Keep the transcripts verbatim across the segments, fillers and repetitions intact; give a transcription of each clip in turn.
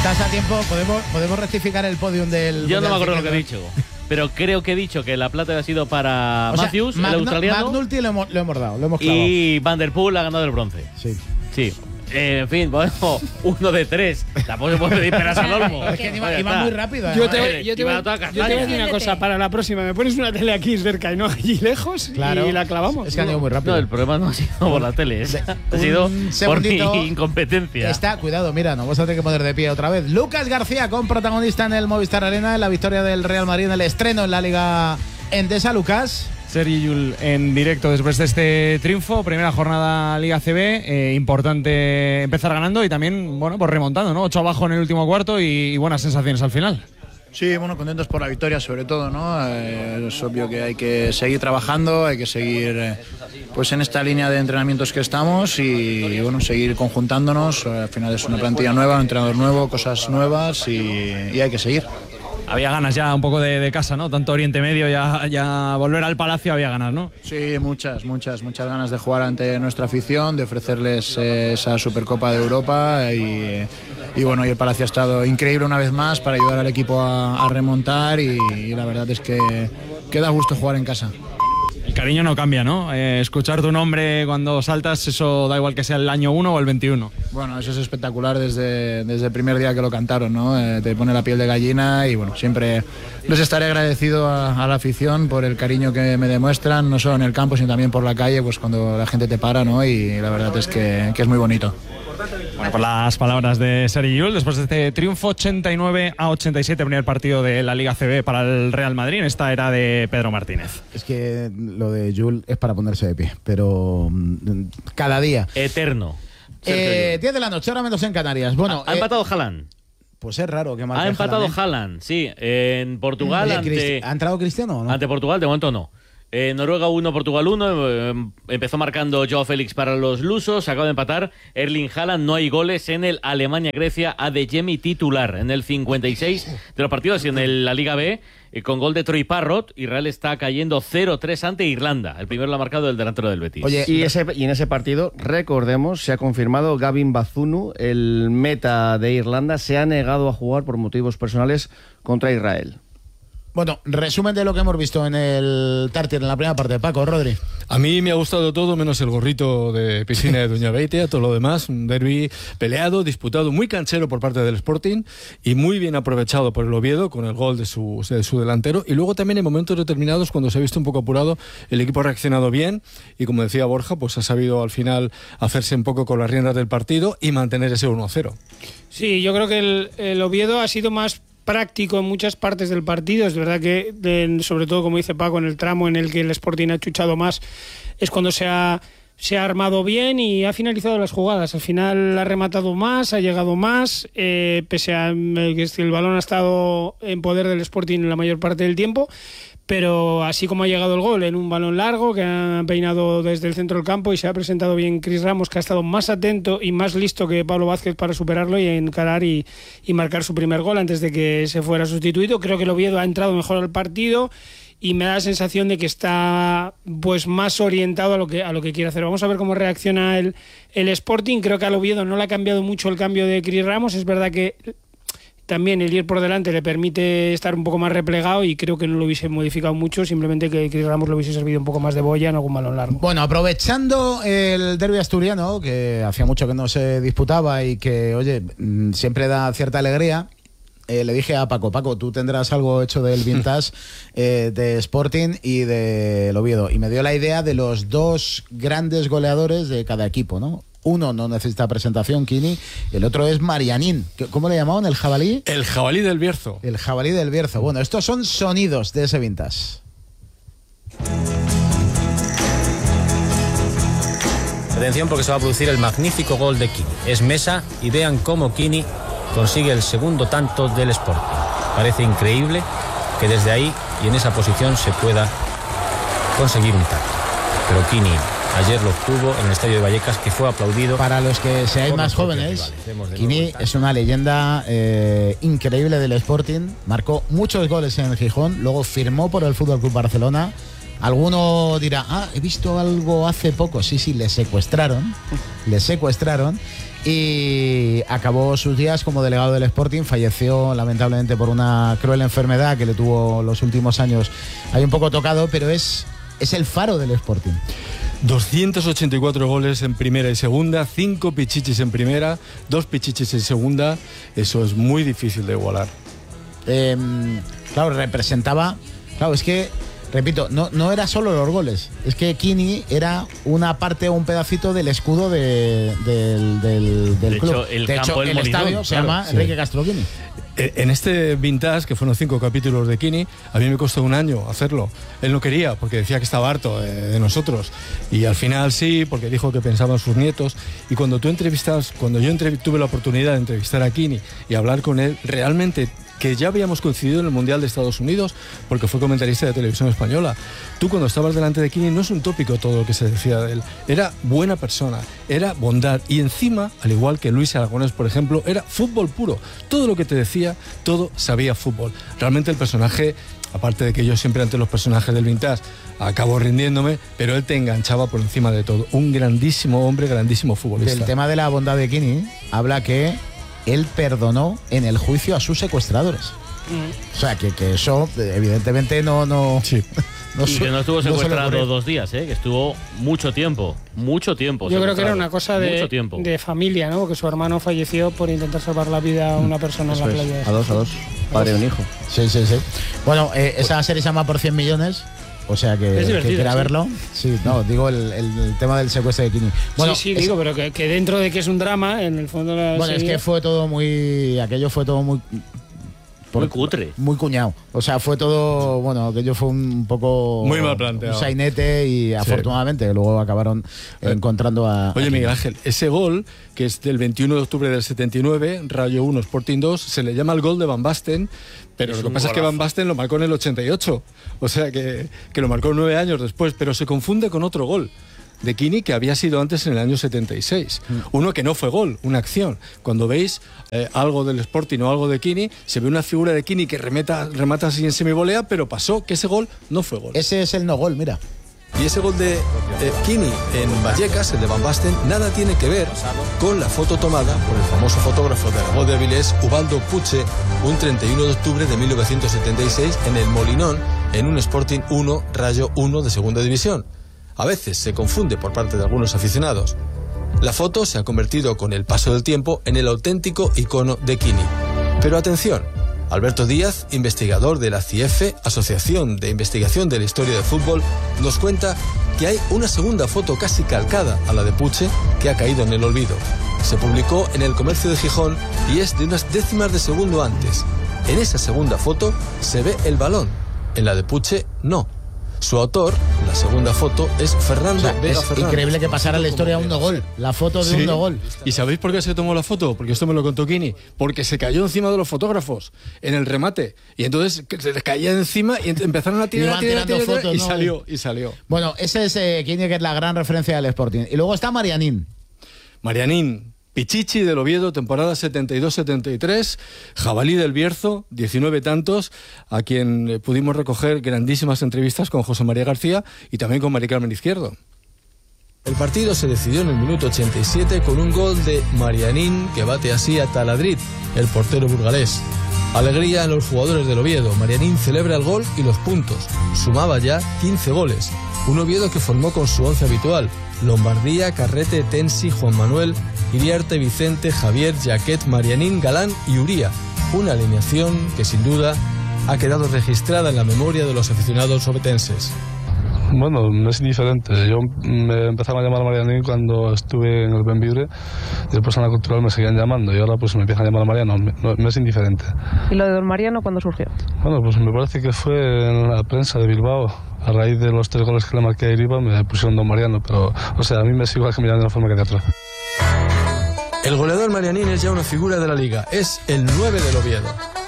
Estás a tiempo, podemos, podemos rectificar el podium del... Yo no me acuerdo lo que he dicho, pero creo que he dicho que la plata ha sido para o sea, Matthews, Magno, el australiano. McNulty lo hemos, lo hemos dado, lo hemos clavado. Y Van der Poel ha ganado el bronce. Sí. Sí. Eh, en fin, bueno, uno de tres. Tampoco se puede pedir peras al olmo. Es que iba, iba muy rápido. Yo te, yo te voy a decir una cosa para la próxima. Me pones una tele aquí cerca y no allí lejos, claro, y la clavamos. Es que han ido muy rápido. No, el problema no ha sido por la tele, es, ha sido por mi incompetencia. Está, cuidado, mira, nos vamos a tener que poner de pie otra vez. Lucas García, con protagonista en el Movistar Arena, en la victoria del Real Madrid, en el estreno en la Liga Endesa. Lucas. Sergi Llull en directo después de este triunfo, primera jornada Liga C B, eh, importante empezar ganando y también, bueno, pues remontando, ¿no? Ocho abajo en el último cuarto y, y buenas sensaciones al final. Sí, bueno, contentos por la victoria sobre todo, ¿no? Eh, es obvio que hay que seguir trabajando, hay que seguir eh, pues en esta línea de entrenamientos que estamos y, y bueno, seguir conjuntándonos. Al final es una plantilla nueva, un entrenador nuevo, cosas nuevas y, y hay que seguir. Había ganas ya un poco de, de casa, ¿no? Tanto Oriente Medio, ya, ya volver al Palacio había ganas, ¿no? Sí, muchas, muchas, muchas ganas de jugar ante nuestra afición, de ofrecerles eh, esa Supercopa de Europa y, y bueno, y el Palacio ha estado increíble una vez más para ayudar al equipo a, a remontar y, y la verdad es que, que da gusto jugar en casa. El cariño no cambia, ¿no? Eh, escuchar tu nombre cuando saltas, eso da igual que sea el año uno o el veintiuno. Bueno, eso es espectacular desde, desde el primer día que lo cantaron, ¿no? Eh, te pone la piel de gallina y bueno, siempre les estaré agradecido a, a la afición por el cariño que me demuestran, no solo en el campo, sino también por la calle, pues cuando la gente te para, ¿no? Y la verdad es que, que es muy bonito. Bueno, por las palabras de Sergi Llull, después de este triunfo ochenta y nueve a ochenta y siete, primer partido de la Liga C B para el Real Madrid, en esta era de Pedro Martínez. Es que lo de Llull es para ponerse de pie, pero cada día. Eterno. Eh, diez de la noche, ahora menos en Canarias. Bueno, ha, ha empatado eh, Haaland. Pues es raro que marque Ha empatado Haaland, ¿eh? Haaland, sí. En Portugal. Oye, ante, ¿ha entrado Cristiano o no? Ante Portugal, de momento no. Eh, Noruega uno, Portugal uno. Eh, empezó marcando Joao Félix para los lusos. Acaba de empatar Erling Haaland. No hay goles en el Alemania-Grecia. Adeyemi titular en el cincuenta y seis de los partidos y en el, la Liga B. Eh, con gol de Troy Parrott, Israel está cayendo cero tres ante Irlanda. El primero lo ha marcado el delantero del Betis. Oye, y, ese, y en ese partido, recordemos, se ha confirmado Gavin Bazunu, el meta de Irlanda, se ha negado a jugar por motivos personales contra Israel. Bueno, resumen de lo que hemos visto en el Tartier en la primera parte. Paco, Rodri. A mí me ha gustado todo, menos el gorrito de piscina de Doña Beitia, todo lo demás, un derbi peleado, disputado, muy canchero por parte del Sporting y muy bien aprovechado por el Oviedo con el gol de su, de su delantero. Y luego también en momentos determinados, cuando se ha visto un poco apurado, el equipo ha reaccionado bien y, como decía Borja, pues ha sabido al final hacerse un poco con las riendas del partido y mantener ese uno a cero. Sí, yo creo que el, el Oviedo ha sido más práctico en muchas partes del partido. Es verdad que, de, sobre todo, como dice Paco, en el tramo en el que el Sporting ha chuchado más, es cuando se ha, se ha armado bien y ha finalizado las jugadas. Al final ha rematado más, ha llegado más, eh, pese a que el balón ha estado en poder del Sporting la mayor parte del tiempo. Pero así como ha llegado el gol en un balón largo que ha peinado desde el centro del campo y se ha presentado bien Chris Ramos, que ha estado más atento y más listo que Pablo Vázquez para superarlo y encarar y, y marcar su primer gol antes de que se fuera sustituido. Creo que el Oviedo ha entrado mejor al partido y me da la sensación de que está pues más orientado a lo que a lo que quiere hacer. Vamos a ver cómo reacciona el, el Sporting. Creo que al Oviedo no le ha cambiado mucho el cambio de Chris Ramos. Es verdad que también el ir por delante le permite estar un poco más replegado y creo que no lo hubiese modificado mucho, simplemente que Chris Ramos lo hubiese servido un poco más de boya en algún balón largo. Bueno, aprovechando el derbi asturiano, que hacía mucho que no se disputaba y que, oye, siempre da cierta alegría, eh, le dije a Paco, Paco, tú tendrás algo hecho del vintage eh, de Sporting y del Oviedo, y me dio la idea de los dos grandes goleadores de cada equipo, ¿no? Uno no necesita presentación, Kini, el otro es Marianín. ¿Cómo le llamaban? ¿El jabalí? El jabalí del Bierzo. El jabalí del Bierzo. Bueno, estos son sonidos de ese vintage. Atención, porque se va a producir el magnífico gol de Kini. Es mesa y vean cómo Kini consigue el segundo tanto del Sporting. Parece increíble que desde ahí y en esa posición se pueda conseguir un tanto. Pero Kini ayer lo obtuvo en el estadio de Vallecas, que fue aplaudido. Para los que seáis más jóvenes, Kini es una leyenda eh, increíble del Sporting. Marcó muchos goles en el Gijón, luego firmó por el F C Barcelona. Alguno dirá, ah, he visto algo hace poco. Sí, sí, le secuestraron, le secuestraron y acabó sus días como delegado del Sporting. Falleció lamentablemente por una cruel enfermedad que le tuvo los últimos años ahí un poco tocado, pero es, es el faro del Sporting. doscientos ochenta y cuatro goles en primera y segunda, cinco pichichis en primera, dos pichichis en segunda. Eso es muy difícil de igualar. Eh, claro, representaba... Claro, es que, repito, no, no era solo los goles. Es que Quini era una parte o un pedacito del escudo de, del, del, del de club. Hecho, el de campo hecho, del el Molinón, estadio se claro, llama sí. Enrique Castro Quini. En este Vintage, que fueron cinco capítulos de Quini, a mí me costó un año hacerlo. Él no quería, porque decía que estaba harto de, de nosotros. Y al final sí, porque dijo que pensaban sus nietos. Y cuando tú entrevistas, cuando yo entrev- tuve la oportunidad de entrevistar a Quini y hablar con él, realmente, que ya habíamos coincidido en el Mundial de Estados Unidos, porque fue comentarista de televisión española. Tú cuando estabas delante de Quini no es un tópico todo lo que se decía de él. Era buena persona, era bondad. Y encima, al igual que Luis Aragonés, por ejemplo, era fútbol puro. Todo lo que te decía, todo sabía fútbol. Realmente el personaje, aparte de que yo siempre ante los personajes del Vintage acabo rindiéndome, pero él te enganchaba por encima de todo. Un grandísimo hombre, grandísimo futbolista. Del tema de la bondad de Quini, habla que él perdonó en el juicio a sus secuestradores. Mm. O sea, que, que eso evidentemente no... no sí. no y que no estuvo secuestrado no dos días, ¿eh? Que estuvo mucho tiempo, mucho tiempo. Yo creo que era una cosa de, tiempo. de familia, ¿no? Que su hermano falleció por intentar salvar la vida a una persona Eso en la es. playa. A dos, a dos. Padre de un hijo. Sí, sí, sí. Bueno, eh, esa serie se llama Por cien millones. O sea que, que quiera sí. verlo. Sí, no, digo el, el, el tema del secuestro de Quini. Bueno, sí, sí, es, digo, pero que, que dentro de que es un drama, en el fondo la Bueno, serie... es que fue todo muy... Aquello fue todo muy... Por, muy cutre. Muy cuñado. O sea, fue todo... Bueno, aquello fue un poco... Muy mal planteado. Un sainete y sí. afortunadamente luego acabaron eh, encontrando a... Oye, a Miguel Ángel, ese gol, que es del veintiuno de octubre del setenta y nueve, Rayo uno, Sporting dos, se le llama el gol de Van Basten, pero es lo que pasa golazo. Es que Van Basten lo marcó en el ochenta y ocho. O sea, que, que lo marcó nueve años después, pero se confunde con otro gol de Quini que había sido antes en el año setenta y seis. Mm. Uno que no fue gol, una acción. Cuando veis eh, algo del Sporting o algo de Quini, se ve una figura de Quini que remeta, remata así en semivolea, pero pasó que ese gol no fue gol. Ese es el no gol, mira. Y ese gol de eh, Quini en Vallecas, el de Van Basten, nada tiene que ver con la foto tomada por el famoso fotógrafo de la voz de Avilés, Ubaldo Puche, un treinta y uno de octubre de mil novecientos setenta y seis en el Molinón, en un Sporting uno, Rayo uno de segunda división. A veces se confunde por parte de algunos aficionados. La foto se ha convertido con el paso del tiempo en el auténtico icono de Quini. Pero atención, Alberto Díaz, investigador de la C I E F E, Asociación de Investigación de la Historia del Fútbol, nos cuenta que hay una segunda foto casi calcada a la de Puche que ha caído en el olvido. Se publicó en El Comercio de Gijón y es de unas décimas de segundo antes. En esa segunda foto se ve el balón, en la de Puche no. Su autor, la segunda foto, es Fernando o sea, Vega es Fernández. Increíble que pasara la historia a un no gol. La foto de sí. un no gol. ¿Y sabéis por qué se tomó la foto? Porque esto me lo contó Quini. Porque se cayó encima de los fotógrafos en el remate. Y entonces se les caía encima y empezaron a tirar, y, tirar, tirar, tirar, fotos, y ¿no? salió, y salió. Bueno, ese es eh, Quini, que es la gran referencia del Sporting. Y luego está Marianín. Marianín. Pichichi del Oviedo, temporada setenta y dos setenta y tres, Jabalí del Bierzo, diecinueve tantos, a quien pudimos recoger grandísimas entrevistas con José María García y también con Mari Carmen Izquierdo. El partido se decidió en el minuto ochenta y siete con un gol de Marianín que bate así a Taladrid, el portero burgalés. Alegría en los jugadores del Oviedo. Marianín celebra el gol y los puntos. Sumaba ya quince goles. Un Oviedo que formó con su once habitual: Lombardía, Carrete, Tensi, Juan Manuel, Iriarte, Vicente, Javier, Jaquet, Marianín, Galán y Uría. Una alineación que sin duda ha quedado registrada en la memoria de los aficionados obetenses. Bueno, no es indiferente. Yo me empezaron a llamar Marianín cuando estuve en el Benvibre, y después en la Cultural me seguían llamando, y ahora pues me empiezan a llamar Mariano. No, no es indiferente. ¿Y lo de Don Mariano cuándo surgió? Bueno, pues me parece que fue en la prensa de Bilbao. A raíz de los tres goles que le marqué a Iriba me pusieron Don Mariano, pero, o sea, a mí me sigue igual que me llaman de una forma que de otra. El goleador Marianín es ya una figura de la liga. Es el nueve del Oviedo.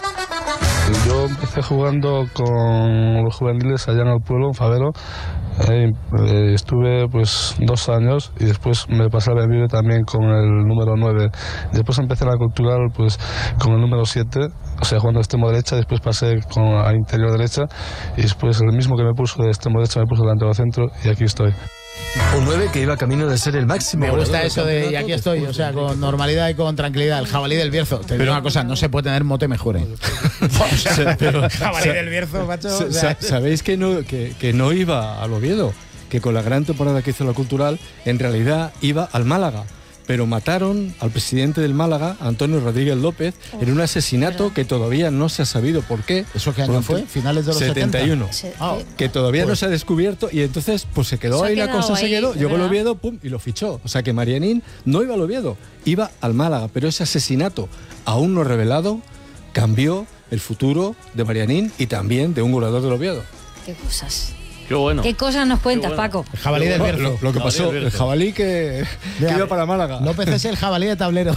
Yo empecé jugando con los juveniles allá en el pueblo, en Favero. Eh, eh, estuve pues dos años y después me pasé a Benvibre también con el número nueve. Después empecé en la Cultural pues con el número siete, o sea, jugando de extremo derecha. Después pasé con, a interior derecha y después el mismo que me puso de extremo derecha me puso delantero centro y aquí estoy. Un nueve que iba camino de ser el máximo. Me gusta goleador eso del de, y campeonato aquí estoy, o sea, con normalidad y con tranquilidad. El jabalí del Bierzo. Te digo una cosa, no se puede tener mote mejor. ¿eh? O sea, pero- el jabalí del Bierzo, macho. Sa- o sea, sa- ¿Sabéis que no, que, que no iba al Oviedo? Que con la gran temporada que hizo la Cultural, en realidad iba al Málaga. Pero mataron al presidente del Málaga, Antonio Rodríguez López, en un asesinato que todavía no se ha sabido por qué. ¿Eso qué año Por- fue? ¿Finales de los setenta y uno. setenta? Ah, Que todavía pues- no se ha descubierto y entonces pues se quedó Se ha ahí la quedado cosa, se ahí, quedó, es llegó el verdad. Oviedo, pum, y lo fichó. O sea que Marianín no iba al Oviedo, iba al Málaga, pero ese asesinato aún no revelado cambió el futuro de Marianín y también de un goleador del Oviedo. Qué cosas. Qué bueno. ¿Qué cosas nos cuentas, Paco? El jabalí del Bierzo. Lo, lo que Jabalí pasó, del el Bierzo. jabalí que, que Mira, iba para Málaga. López es el jabalí de tablero.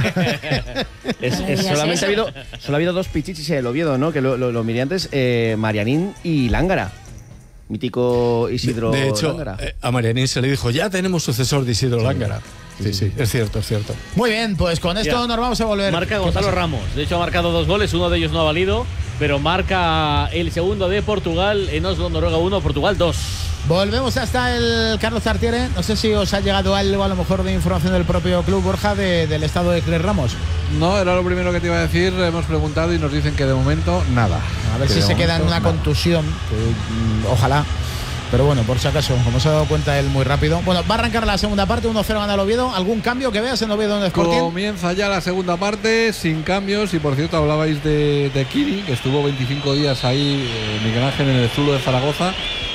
Es- Ay, es- ya solamente, sé. ha habido, solo ha habido dos pichichis en el Oviedo, ¿no? Que lo, lo, lo miré antes, eh, Marianín y Lángara. Mítico Isidro De hecho, Lángara. eh, a Marianín se le dijo, ya tenemos sucesor de Isidro Lángara. Sí, sí, es cierto, es cierto. Muy bien, pues con esto Ya. nos vamos a volver. Marca ¿Qué Gonzalo pasa? Ramos. De hecho, ha marcado dos goles. Uno de ellos no ha valido. Pero marca el segundo de Portugal en Oslo, Noruega uno, Portugal dos. Volvemos hasta el Carlos Tartiere. No sé si os ha llegado algo a lo mejor de información del propio club, Borja, de- del estado de Cres Ramos. No, era lo primero que te iba a decir. Hemos preguntado y nos dicen que de momento nada. A ver Que si de se queda en momento, una nada. contusión, que, mm, ojalá. Pero bueno, por si acaso, como se ha dado cuenta él muy rápido. Bueno, va a arrancar la segunda parte, uno cero gana el Oviedo. ¿Algún cambio que veas en Oviedo en Sporting? Comienza ya la segunda parte sin cambios y por cierto hablabais de, de Kini, que estuvo veinticinco días ahí, eh, Miguel Ángel, en el Zulo de Zaragoza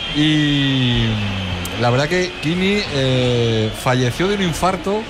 y la verdad que Kini eh, falleció de un infarto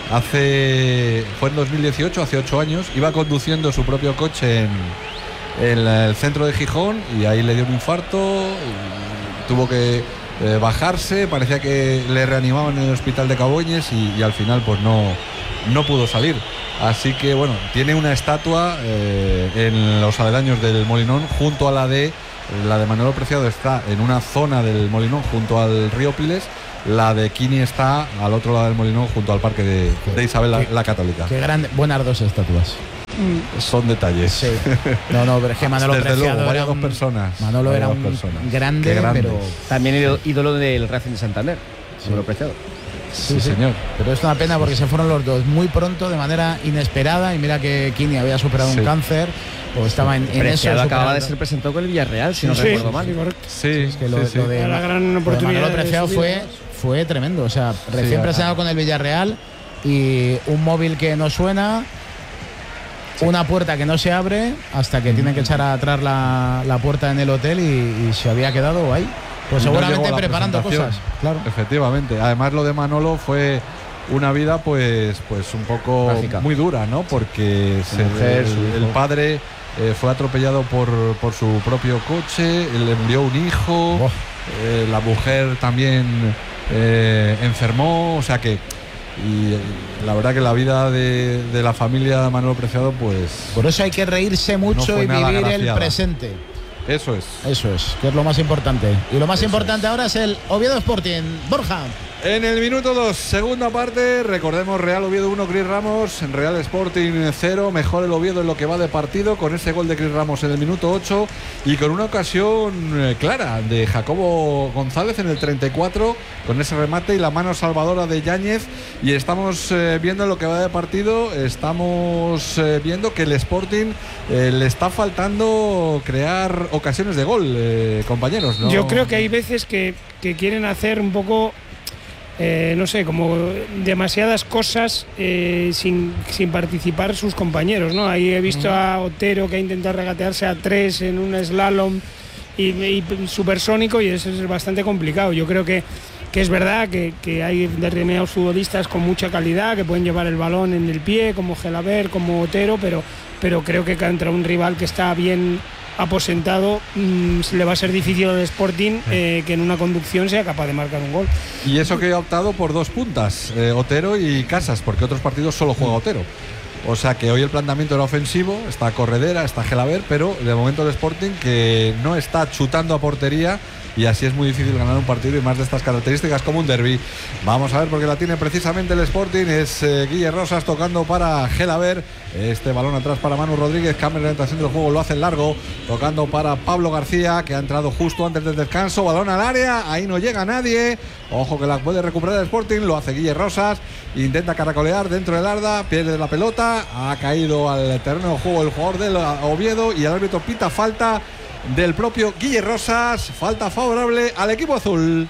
hace fue en dos mil dieciocho, hace ocho años, iba conduciendo su propio coche en, en el centro de Gijón y ahí le dio un infarto y tuvo que eh, bajarse, parecía que le reanimaban en el hospital de Caboñes y, y al final pues no, no pudo salir. Así que bueno, tiene una estatua eh, en los aledaños del Molinón junto a la de la de Manolo Preciado, está en una zona del Molinón junto al río Piles. La de Kini está al otro lado del Molinón junto al parque de, de Isabel la, la Católica. Qué grande, buenas dos estatuas. Son detalles. Sí. No, no, pero es que Manolo Desde Preciado luego, varias era dos un- personas. Manolo Varias era dos un personas. grande, Qué grande. pero También ídolo, ídolo del Racing de Santander. Manolo Preciado. Sí, señor. Pero es una pena porque se fueron los dos muy pronto, de manera inesperada. Y mira que Kini había superado Sí. un cáncer, o estaba en, en eso. Preciado acababa superando. de ser presentado con el Villarreal, si no Sí, recuerdo mal. sí, correcto. Sí, Es que lo, sí, sí. lo de, Era la gran lo de oportunidad Manolo de Preciado su fue, vida. fue tremendo. O sea, recién ah. presentado con el Villarreal y un móvil que no suena, una puerta que no se abre hasta que tienen que echar atrás la, la puerta en el hotel y, y se había quedado ahí. Pues Y no seguramente llegó a la preparando presentación. cosas. Claro. Efectivamente. Además lo de Manolo fue una vida pues pues un poco Trágica. muy dura, ¿no? Porque Su se- mujer, el, su hijo. el padre eh, fue atropellado por, por su propio coche, le murió un hijo, Buah. eh, la mujer también eh, enfermó, o sea que y eh, la verdad que la vida de, de la familia de Manolo Preciado pues Por eso hay que reírse mucho fue y nada vivir el agraciada. presente. eso es. Eso es, que es lo más importante. Y lo más Eso importante ahora es el Oviedo Sporting. Borja. En el minuto dos, segunda parte, recordemos Real Oviedo uno, Cris Ramos, Real Sporting cero, mejor el Oviedo en lo que va de partido, con ese gol de Cris Ramos en el minuto ocho y con una ocasión eh, clara de Jacobo González en el treinta y cuatro, con ese remate y la mano salvadora de Yáñez. Y estamos eh, viendo en lo que va de partido, estamos eh, viendo que el Sporting eh, le está faltando crear ocasiones de gol, eh, compañeros, ¿no? Yo creo que hay veces que, que quieren hacer un poco, eh, no sé, como demasiadas cosas eh, sin, sin participar sus compañeros, ¿no? Ahí he visto a Otero que ha intentado regatearse a tres en un slalom y, y supersónico y eso es bastante complicado. Yo creo que, que es verdad que, que hay determinados futbolistas con mucha calidad que pueden llevar el balón en el pie, como Gelaber, como Otero, pero, pero creo que contra un rival que está bien aposentado mmm, le va a ser difícil al Sporting eh, que en una conducción sea capaz de marcar un gol. Y eso que he optado por dos puntas, eh, Otero y Casas, porque otros partidos solo juega Otero. O sea que hoy el planteamiento era ofensivo, está Corredera, está Gelaber, pero de momento el Sporting que no está chutando a portería. Y así es muy difícil ganar un partido y más de estas características como un derbi. Vamos a ver porque la tiene precisamente el Sporting. Es eh, Guille Rosas tocando para Gelaber. Este balón atrás para Manu Rodríguez. Cambia la orientación del juego, lo hace largo. Tocando para Pablo García, que ha entrado justo antes del descanso. Balón al área, ahí no llega nadie. Ojo que la puede recuperar el Sporting. Lo hace Guille Rosas. Intenta caracolear dentro del Arda. Pierde la pelota. Ha caído al terreno de juego el jugador del Oviedo. Y el árbitro pita falta del propio Guille Rosas, falta favorable al equipo azul.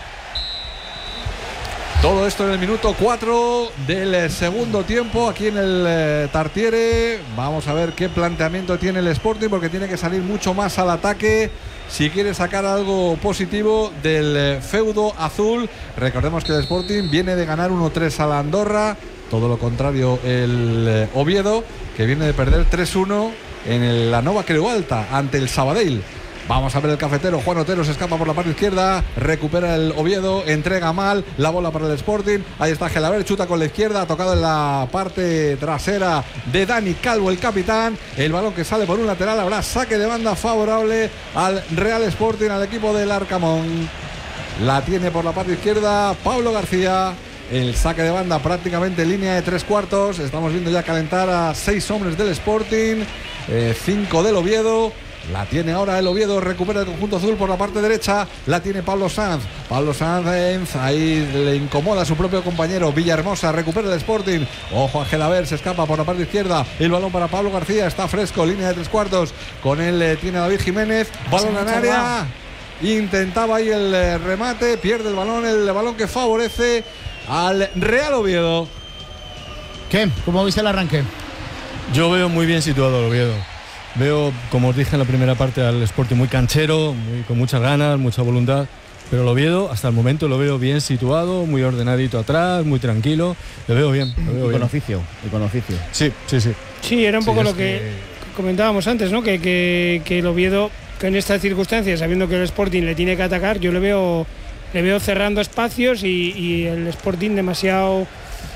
Todo esto en el minuto cuatro del segundo tiempo aquí en el eh, Tartiere. Vamos a ver qué planteamiento tiene el Sporting, porque tiene que salir mucho más al ataque si quiere sacar algo positivo del eh, feudo azul. Recordemos que el Sporting viene de ganar uno tres a la Andorra, todo lo contrario el eh, Oviedo, que viene de perder tres uno en el, la Nova Creu Alta ante el Sabadell. Vamos a ver el cafetero. Juan Otero se escapa por la parte izquierda, recupera el Oviedo, entrega mal la bola para el Sporting. Ahí está Gelaber, chuta con la izquierda, ha tocado en la parte trasera de Dani Calvo, el capitán. El balón que sale por un lateral, habrá saque de banda favorable al Real Sporting, al equipo del Arcamón. La tiene por la parte izquierda Pablo García. El saque de banda prácticamente en línea de tres cuartos. Estamos viendo ya calentar a seis hombres del Sporting, eh, cinco del Oviedo. La tiene ahora el Oviedo, recupera el conjunto azul por la parte derecha. La tiene Pablo Sanz. Pablo Sanz, ahí le incomoda a su propio compañero. Villahermosa, recupera el Sporting. Ojo a Gelaber, se escapa por la parte izquierda. El balón para Pablo García, está fresco, línea de tres cuartos. Con él eh, tiene David Jiménez. Balón en área. Intentaba ahí el eh, remate, pierde el balón, el balón que favorece al Real Oviedo. ¿Qué? ¿Cómo viste el arranque? Yo veo muy bien situado el Oviedo. Veo, como os dije en la primera parte, al Sporting muy canchero, muy, con muchas ganas, mucha voluntad. Pero el Oviedo, hasta el momento, lo veo bien situado, muy ordenadito atrás, muy tranquilo. Lo veo bien. Lo veo y con bien. oficio, y con oficio. Sí, sí, sí. Sí, era un poco Sí, lo es que, que... comentábamos antes, ¿no? Que, que, que el Oviedo, que en estas circunstancias, sabiendo que el Sporting le tiene que atacar, yo le veo, le veo cerrando espacios y, y el Sporting demasiado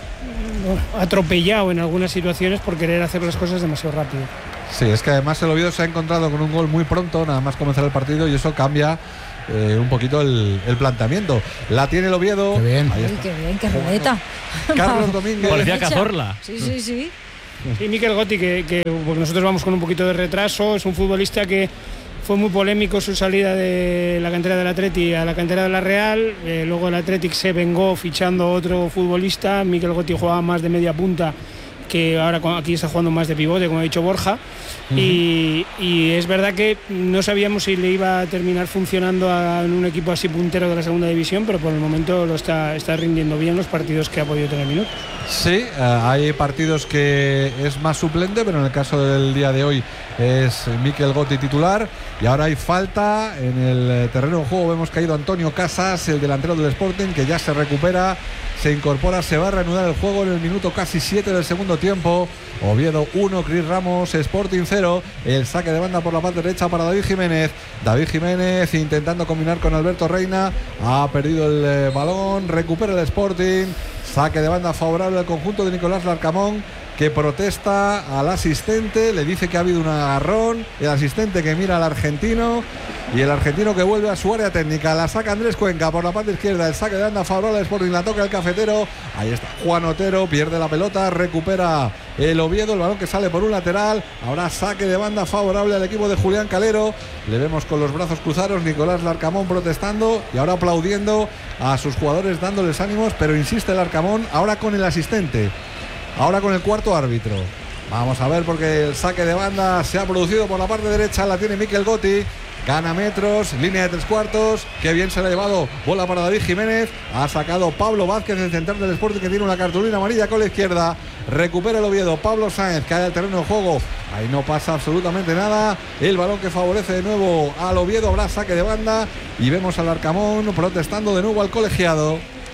atropellado en algunas situaciones por querer hacer las cosas demasiado rápido. Sí, es que además el Oviedo se ha encontrado con un gol muy pronto, nada más comenzar el partido, y eso cambia eh, un poquito el, el planteamiento. La tiene el Oviedo. Qué bien. Uy, qué bien, qué ruleta. Carlos Domínguez. Parecía Cazorla. Sí, sí, sí. Y Mikel Gotti, que, que porque nosotros vamos con un poquito de retraso, es un futbolista que fue muy polémico su salida de la cantera del Atleti a la cantera de la Real. Eh, luego el Athletic se vengó fichando otro futbolista. Mikel Gotti jugaba más de media punta, que ahora aquí está jugando más de pivote, como ha dicho Borja. Uh-huh. y, y es verdad que no sabíamos si le iba a terminar funcionando a, en un equipo así puntero de la segunda división, pero por el momento lo está, está rindiendo bien los partidos que ha podido tener minutos. Sí, uh, hay partidos que es más suplente, pero en el caso del día de hoy es Mikel Gotti titular. Y ahora hay falta en el terreno de juego. Vemos que ha ido Antonio Casas, el delantero del Sporting, que ya se recupera, se incorpora, se va a reanudar el juego en el minuto casi siete del segundo tiempo. Oviedo uno, Cris Ramos, Sporting cero. El saque de banda por la parte derecha para David Jiménez. David Jiménez intentando combinar con Alberto Reina. Ha perdido el eh, balón, recupera el Sporting. Saque de banda favorable al conjunto de Nicolás Larcamón, que protesta al asistente, le dice que ha habido un agarrón. El asistente que mira al argentino, y el argentino que vuelve a su área técnica. La saca Andrés Cuenca por la parte izquierda. El saque de banda favorable al Sporting, la toca el cafetero. Ahí está Juan Otero, pierde la pelota, recupera el Oviedo, el balón que sale por un lateral. Ahora saque de banda favorable al equipo de Julián Calero. Le vemos con los brazos cruzados, Nicolás Larcamón protestando y ahora aplaudiendo a sus jugadores, dándoles ánimos, pero insiste Larcamón ahora con el asistente, ahora con el cuarto árbitro. Vamos a ver, porque el saque de banda se ha producido por la parte derecha. La tiene Mikel Gotti, gana metros, línea de tres cuartos. Qué bien se le ha llevado, bola para David Jiménez. Ha sacado Pablo Vázquez, el central del Sporting, que tiene una cartulina amarilla con la izquierda. Recupera el Oviedo, Pablo Sáenz cae al terreno de juego. Ahí no pasa absolutamente nada. El balón que favorece de nuevo al Oviedo. Habrá saque de banda y vemos al Arcamón protestando de nuevo al colegiado.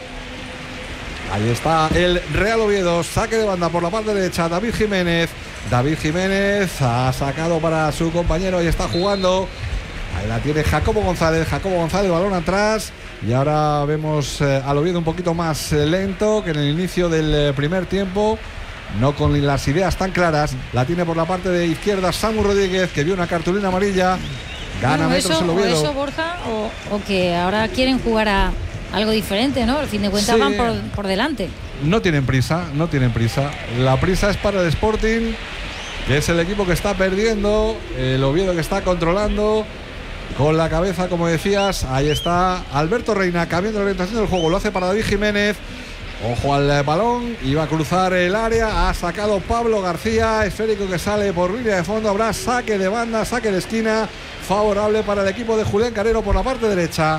Ahí está el Real Oviedo, saque de banda por la parte derecha, David Jiménez. David Jiménez ha sacado para su compañero, ahí está jugando. Ahí la tiene Jacobo González, Jacobo González, balón atrás. Y ahora vemos eh, al Oviedo un poquito más eh, lento que en el inicio del eh, primer tiempo. no con las ideas tan claras. La tiene por la parte de izquierda Samu Rodríguez, que vio una cartulina amarilla. Gana Bueno, metros eso, el o Oviedo. eso, Borja, o, o que ahora quieren jugar a algo diferente, ¿no? Al fin de cuentas Sí. van por, por delante. No tienen prisa, no tienen prisa. La prisa es para el Sporting, que es el equipo que está perdiendo, el Oviedo que está controlando. Con la cabeza, como decías, ahí está Alberto Reina cambiando la orientación del juego. Lo hace para David Jiménez. Ojo al balón, iba a cruzar el área, ha sacado Pablo García, esférico que sale por línea de fondo, habrá saque de banda, saque de esquina, favorable para el equipo de Julián Carrero por la parte derecha.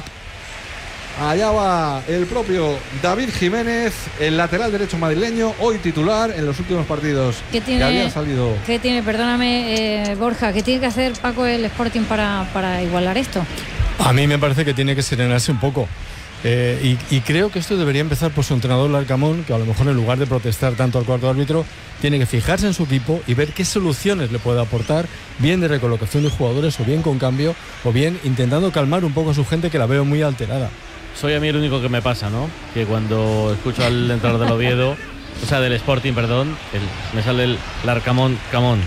Allá va el propio David Jiménez, el lateral derecho madrileño, hoy titular en los últimos partidos ¿Qué tiene, que habían salido. ¿Qué tiene, perdóname, eh, Borja, qué tiene que hacer Paco el Sporting para, para igualar esto? A mí me parece que tiene que serenarse un poco. Eh, y, y creo que esto debería empezar por su entrenador Larcamón, que a lo mejor en lugar de protestar tanto al cuarto árbitro, tiene que fijarse en su equipo y ver qué soluciones le puede aportar, bien de recolocación de jugadores, o bien con cambio, o bien intentando calmar un poco a su gente, que la veo muy alterada. Soy a mí el único que me pasa, ¿no? Que cuando escucho al entrenador del Oviedo, o sea, del Sporting, perdón, el, me sale el Larcamón Camón.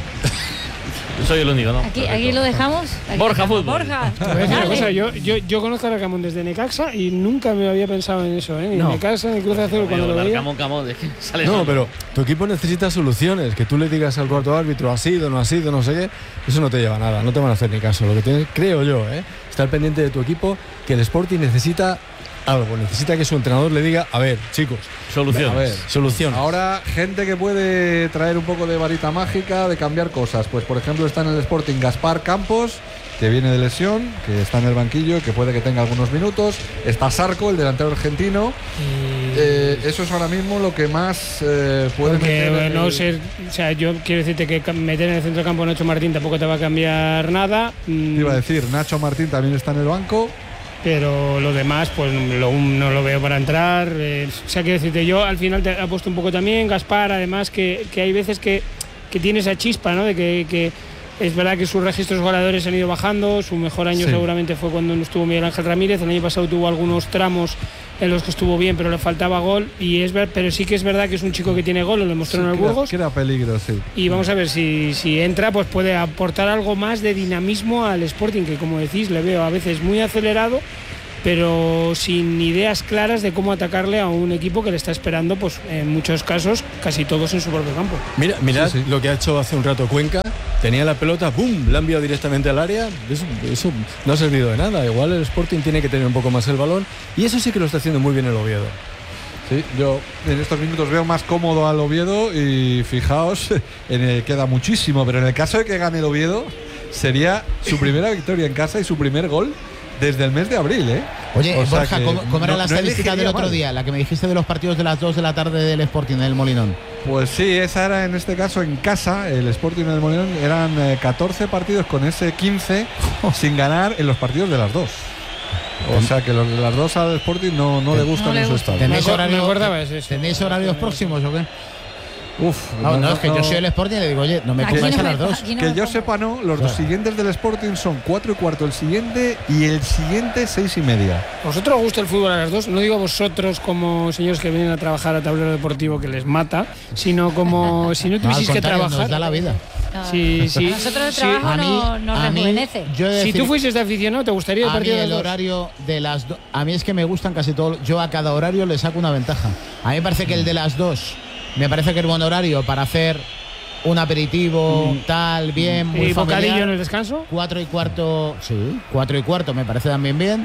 Soy el único, ¿no? Aquí, aquí lo dejamos. Aquí Borja dejamos. Fútbol. Borja, Te voy a decir una dale. cosa, yo, yo, yo conozco a Larcamón desde Necaxa y nunca me había pensado en eso, ¿eh? Ni No. Necaxa ni Cruz Azul cuando lo veía. Larcamón Camón, es que sale No, solo. pero tu equipo necesita soluciones. Que tú le digas al cuarto árbitro, ha sido, no ha sido, no sé qué, eso no te lleva a nada, no te van a hacer ni caso. Lo que tienes, creo yo, ¿eh? estar pendiente de tu equipo, que el Sporting necesita algo, necesita que su entrenador le diga, a ver, chicos, soluciones. A ver, soluciones. ahora gente que puede traer un poco de varita mágica, de cambiar cosas. Pues por ejemplo está en el Sporting Gaspar Campos, que viene de lesión, que está en el banquillo, que puede que tenga algunos minutos. Está Sarco, el delantero argentino. Eh, eso es ahora mismo lo que más eh, puede Porque meter en no el- ser, o sea, yo quiero decirte que cam- meter en el centro del campo a Nacho Martín tampoco te va a cambiar nada. mm, Te iba a decir, Nacho Martín también está en el banco. Pero lo demás, pues lo- no lo veo para entrar. eh, o sea, quiero decirte, yo al final te he puesto un poco también, Gaspar, además, que, que hay veces que, que tiene esa chispa, ¿no? De que, que es verdad que sus registros goleadores han ido bajando. Su mejor año Sí. seguramente fue cuando no estuvo Miguel Ángel Ramírez. El año pasado tuvo algunos tramos en los que estuvo bien, pero le faltaba gol. Y es ver, pero sí que es verdad que es un chico que tiene gol, lo demostró Sí, en el que era- Burgos. que era peligro, sí. Y vamos a ver si, si entra, pues puede aportar algo más de dinamismo al Sporting, que como decís, le veo a veces muy acelerado, pero sin ideas claras de cómo atacarle a un equipo que le está esperando, pues en muchos casos, casi todos en su propio campo. Mira, mirad Sí, sí. lo que ha hecho hace un rato Cuenca. Tenía la pelota, ¡bum!, la ha enviado directamente al área. Eso, eso no ha servido de nada. Igual el Sporting tiene que tener un poco más el balón. Y eso sí que lo está haciendo muy bien el Oviedo. Sí, yo en estos minutos veo más cómodo al Oviedo y fijaos, en el, queda muchísimo, pero en el caso de que gane el Oviedo, sería su primera victoria en casa y su primer gol desde el mes de abril, ¿eh? Oye, O sea Borja, que ¿cómo, cómo era no- la no estadística del elegiría otro mal. día? La que me dijiste de los partidos de las dos de la tarde del Sporting, del Molinón. Pues sí, esa era en este caso en casa, el Sporting del Molinón, eran eh, catorce partidos con ese quince sin ganar en los partidos de las dos. O sea que los de las dos al Sporting no, no le gustan No le en su gusta. estadio. ¿Tenéis, Me horario- acordaba de eso. ¿Tenéis horarios próximos o qué? Uf, No, no, es que yo soy el Sporting y le digo, oye, no me Aquí pongáis no a me- las dos. aquí no Que me yo pongo. sepa, no, los dos Claro. siguientes del Sporting son cuatro y cuarto el siguiente y el siguiente seis y media. ¿Vosotros os gusta el fútbol a las dos? No digo vosotros como señores que vienen a trabajar a tablero deportivo que les mata, sino como si no No, al tuvieseis que contrario, trabajar. nos da la vida. No, Sí, sí. a nosotros el Sí. trabajo A mí- no- nos a mí- rejuvenece. yo he de Si decir- tú fueses de aficionado, ¿te gustaría el A mí partido de el las dos? horario de las dos, a mí es que me gustan casi todos. Yo a cada horario le saco una ventaja. A mí me parece que el de las dos, me parece que es buen horario para hacer un aperitivo, tal, bien, muy ¿Y bocadillo familiar. en el descanso? Cuatro y cuarto, sí, cuatro y cuarto me parece también bien.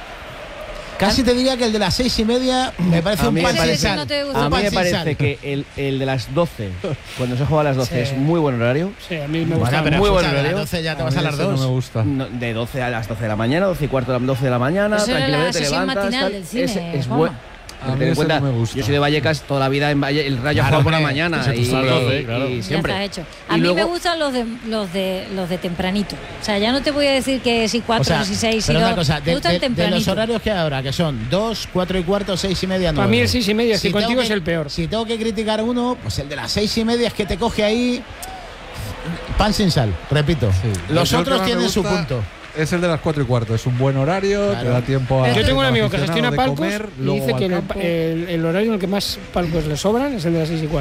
Casi te diría que el de las seis y media me parece A un mí pan me sin parece- sal. no te gusta. Un A mí pan me sin parece sal. que el, el de las doce, cuando se juega a las doce, Sí. es muy buen horario. Sí, a mí me Bueno, gusta. pero muy escucha, buen a las horario. doce ya te A vas mí a las ese no dos. me gusta. No, de doce a las doce de la mañana, doce y cuarto a las doce de la mañana. Esa era la tranquilamente te sesión levantas. matinal tal. del cine, Es, es Juanma. buen- A mí ten en ese cuenta, no me gusta. yo soy de Vallecas, toda la vida en Valle, el Rayo Claro, juega por la hombre, mañana eso tú y, sabes. y- Claro. y Ya siempre. está hecho. Y A mí me luego- gustan los de los de los de tempranito. O sea, ya no te voy a decir que si cuatro, O sea, si seis, si pero dos. una cosa, me de, gustan de- de tempranito. los horarios que hay ahora, que son dos, cuatro y cuarto, seis y media, nueve. Para mí el seis y media, si tengo contigo que- es el peor. Si tengo que criticar uno, pues el de las seis y media es que te coge ahí pan sin sal, repito. Los Yo el que otros más me tienen su gusta punto. Es el de las cuatro y cuarto, es un buen horario, Claro. te da tiempo a. Yo tengo un al amigo que aficionado gestiona de palcos comer, y luego dice al que el, campo. el- el horario en el que más palcos le sobran es el de las seis y cuarto.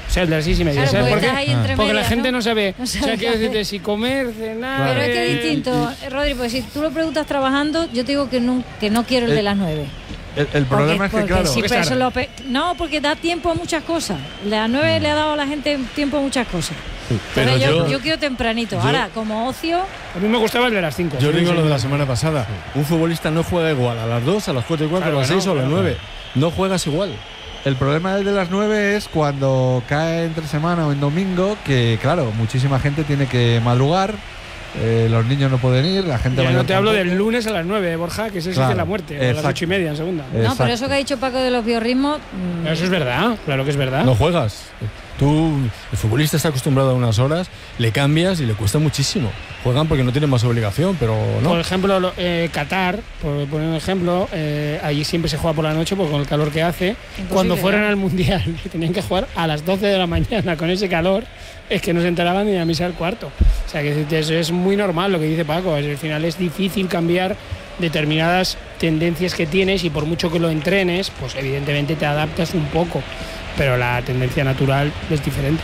O sea, el de las seis y media. Claro, ¿Sabes por porque qué? estás ahí entre Porque la medias, gente ¿no? no sabe. No O sabe sea, qué quiero hacer. decirte, si comer, cenar. Pero es que eh, es distinto, Rodri, porque si tú lo preguntas trabajando, yo te digo que no, que no quiero el, El- de las nueve. El, el problema es que, Porque claro, si Porque eso tarde. lo pe- no, porque da tiempo a muchas cosas. Las nueve le ha dado a la gente tiempo a muchas cosas. Pero Entonces yo, yo- yo quiero tempranito. yo- Ahora, como ocio, A mí me gustaba el de las cinco. Yo Sí, digo sí. lo de la semana pasada. Un futbolista no juega igual a las dos, a las cuatro y cuarto, Claro a las que no, seis o a las claro. nueve. No juegas igual. el problema del de las nueve es cuando cae entre semana o en domingo, que claro, muchísima gente tiene que madrugar, eh, los niños no pueden ir, la gente Ya mayor no te hablo tampoco. del lunes a las nueve, Borja, que ese sí Claro, que es la muerte. O a las exacto. ocho y media en segunda. no, pero Exacto. eso que ha dicho Paco de los biorritmos, mm, Eso es verdad, claro que es verdad. No juegas. Tú, el futbolista está acostumbrado a unas horas, le cambias y le cuesta muchísimo. Juegan porque no tienen más obligación, pero no. Por ejemplo, lo- eh, Qatar, por poner un ejemplo, eh, allí siempre se juega por la noche porque con el calor que hace. Cuando fueron al Mundial tenían que jugar a las doce de la mañana con ese calor, es que no se enteraban ni a misa del cuarto. O sea que eso es muy normal lo que dice Paco. Al final es difícil cambiar determinadas tendencias que tienes y por mucho que lo entrenes, pues evidentemente te adaptas un poco, pero la tendencia natural es diferente.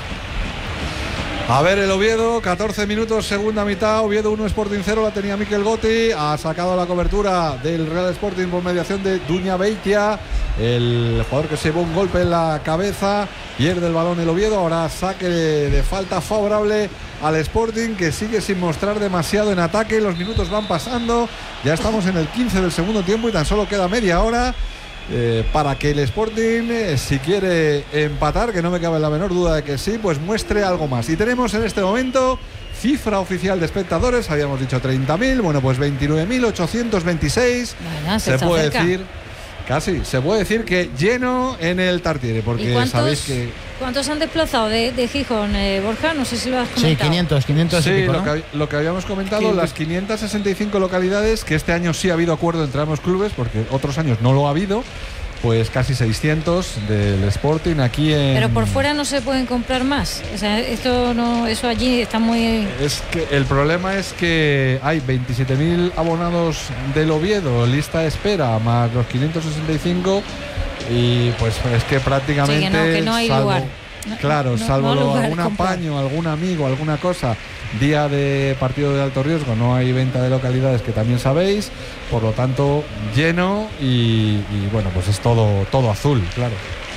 A ver, el Oviedo, catorce minutos, segunda mitad, Oviedo uno, Sporting cero, la tenía Mikel Gotti, ha sacado la cobertura del Real Sporting por mediación de Duña Beitia, el jugador que se llevó un golpe en la cabeza, pierde el balón el Oviedo, ahora saque de, de falta favorable al Sporting, que sigue sin mostrar demasiado en ataque, los minutos van pasando, ya estamos en el quince del segundo tiempo y tan solo queda media hora. Eh, para que el Sporting, eh, si quiere empatar, que no me cabe la menor duda de que sí, pues muestre algo más. Y tenemos en este momento cifra oficial de espectadores, habíamos dicho treinta mil, bueno, pues veintinueve mil ochocientos veintiséis. Bueno, se se está puede cerca. decir, casi, se puede decir que lleno en el Tartiere, ¿y porque cuántos, sabéis que... cuántos han desplazado de, de Gijón, eh, Borja? No sé si lo has Sí, comentado. quinientos, quinientos Sí, y pico, lo, ¿no? que, hab- lo que habíamos comentado, quinientos. las quinientas sesenta y cinco localidades, que este año sí ha habido acuerdo entre ambos clubes, porque otros años no lo ha habido, pues casi seiscientos del Sporting aquí en... Pero por fuera no se pueden comprar más. O sea, esto no, eso allí está muy. Es que el problema es que hay veintisiete mil abonados del Oviedo, lista de espera, más los quinientos sesenta y cinco, y pues es que prácticamente... Sí, que no, que no hay salvo- lugar. No, Claro, no, salvo no lo- lugar algún comprar. apaño, algún amigo, alguna cosa, día de partido de alto riesgo, no hay venta de localidades, que también sabéis, por lo tanto lleno y, y bueno, pues es todo, todo azul, claro.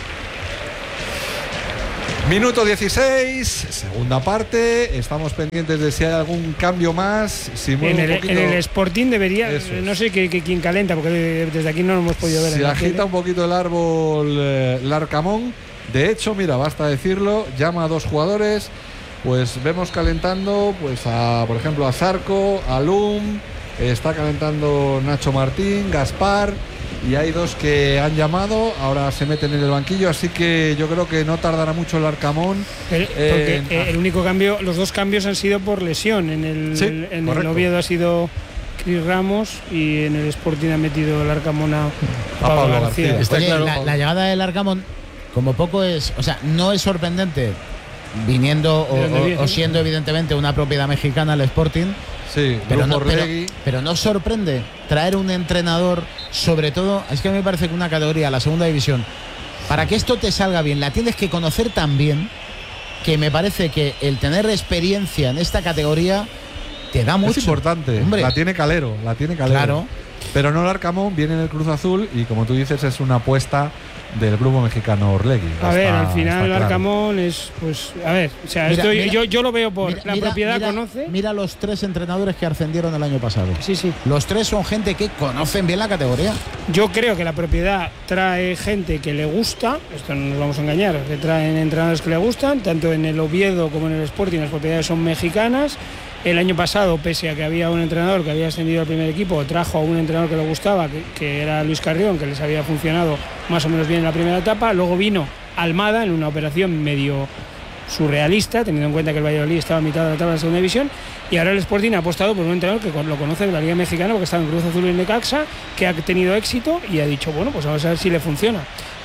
Minuto dieciséis, segunda parte, estamos pendientes de si hay algún cambio más, si En mueve el, un poquito, en el Sporting debería, Eso es. no sé qué, qué- quién calenta, porque desde aquí no lo hemos podido ver. en se la agita tele. un poquito el árbol eh, Larcamón. De hecho, mira, basta decirlo, llama a dos jugadores, pues vemos calentando, pues a, por ejemplo, a Zarco, a Lum, eh, está calentando Nacho Martín, Gaspar, y hay dos que han llamado, ahora se meten en el banquillo, así que yo creo que no tardará mucho el Arcamón. Pero- porque en- eh, el único cambio, los dos cambios han sido por lesión. En el, Sí, en el correcto. Oviedo ha sido Cris Ramos y en el Sporting ha metido el Arcamón a Pablo, Pablo García. García. Está Oye, claro. la, la llegada del Arcamón, como poco es, o sea, no es sorprendente viniendo o, ¿De dónde o- viene? o siendo evidentemente una propiedad mexicana el Sporting, Sí, pero no, Grupo pero, Orlegui. pero no sorprende traer un entrenador, sobre todo, es que a mí me parece que una categoría, la segunda división, para que esto te salga bien, la tienes que conocer tan bien, que me parece que el tener experiencia en esta categoría te da mucho. Es importante, Hombre. la tiene Calero, la tiene Calero. Claro. Pero no el Arcamón, viene en el Cruz Azul y como tú dices es una apuesta del grupo mexicano Orlegui. A Está- ver, al está final el claro. Arcamón es, pues, a ver, o sea, Mira, esto mira, yo, yo lo veo por Mira, la mira, propiedad mira- conoce. Mira los tres entrenadores que ascendieron el año pasado. Sí, sí. Los tres son gente que conocen bien la categoría. Yo creo que la propiedad trae gente que le gusta, esto no nos vamos a engañar, que traen entrenadores que le gustan, tanto en el Oviedo como en el Sporting, las propiedades son mexicanas. El año pasado, pese a que había un entrenador que había ascendido al primer equipo, trajo a un entrenador que le gustaba, que, que era Luis Carrión, que les había funcionado más o menos bien en la primera etapa. Luego vino Almada en una operación medio surrealista, teniendo en cuenta que el Valladolid estaba a mitad de la tabla de la segunda división, y ahora el Sporting ha apostado por un entrenador que lo conoce de la Liga Mexicana, porque estaba en Cruz Azul y en Necaxa, que ha tenido éxito y ha dicho, bueno, pues vamos a ver si le funciona.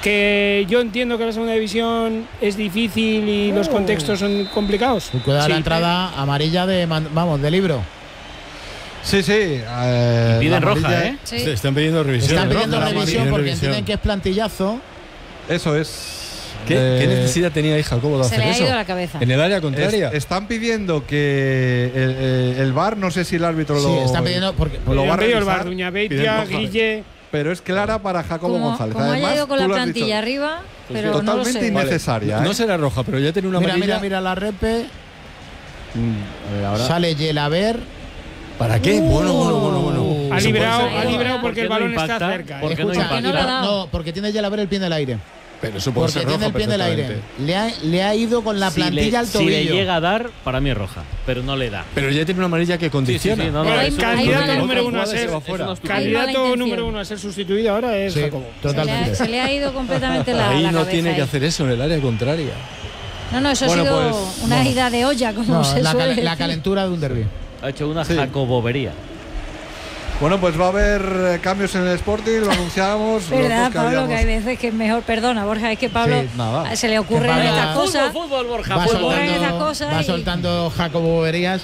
Que yo entiendo que la segunda división es difícil y los contextos son complicados. Cuidado Sí, la entrada amarilla de, man- vamos, de libro. Sí, sí. eh, Piden la roja, amarilla- ¿eh? Sí. Están pidiendo revisión. Están pidiendo Roja, revisión piden porque revisión. entienden que es plantillazo. Eso es. ¿Qué, Eh, ¿Qué necesidad tenía ahí Jacobo de Se hacer le ha eso? ido la cabeza. En el área contraria. Es- están pidiendo que el, el- el V A R, no sé si el árbitro Sí, lo. están pidiendo porque lo Le va a han pedido el revisar. VAR, Duña Piden Beitia, roja. Guille. Pero es clara para Jacobo Como, González. como Además, haya ido con tú la lo has plantilla dicho. arriba, pero no lo Totalmente sé. innecesaria. No ¿eh? será roja, pero ya tiene una mira, amarilla. mira, mira la repe. Mm, a ver, ahora. Sale Yelaber. ¿Para qué? Bueno, bueno, bueno, bueno. Ha Eso librado, puede ser. ha librado porque el ¿Por qué no balón está impacta? cerca. ¿Por ¿eh? qué no Escucha, impacta? no le ha dado. no, porque tiene Yelaber el pie en el aire. Pero eso puede Porque ser tiene roja el pie en el aire. perfectamente. Le ha, le ha ido con la Si plantilla le, al si tobillo. le llega a dar, para mí es roja, pero no le da. Pero ya tiene una amarilla que condiciona. Sí, sí, sí, no, no, Pero hay- es una- hay Candidato mala- número uno a jugada y ser. se va fuera. Es una estupidez. Hay mala Candidato intención. número uno a ser sustituido ahora es Sí, Jacobo. Se le, totalmente. ha, se le ha ido completamente la, Ahí la no cabeza tiene que ahí. hacer eso en el área contraria. No, no, eso Bueno, ha sido pues, una bueno. ida de olla, como No, se la, suele cal- la decir. calentura de un derbi. Ha hecho una Sí. jacobobería. Bueno, pues va a haber eh, cambios en el Sporting, lo anunciamos. los ¿Verdad, dos que Pablo? habíamos- Que hay veces que es mejor. Perdona, Borja, es que Pablo Sí, nada. se le ocurren Que estas vaya- cosas. Fútbol, fútbol, Borja, Va fútbol. soltando- soltando, esas cosas va y- soltando Jacobo Boberías.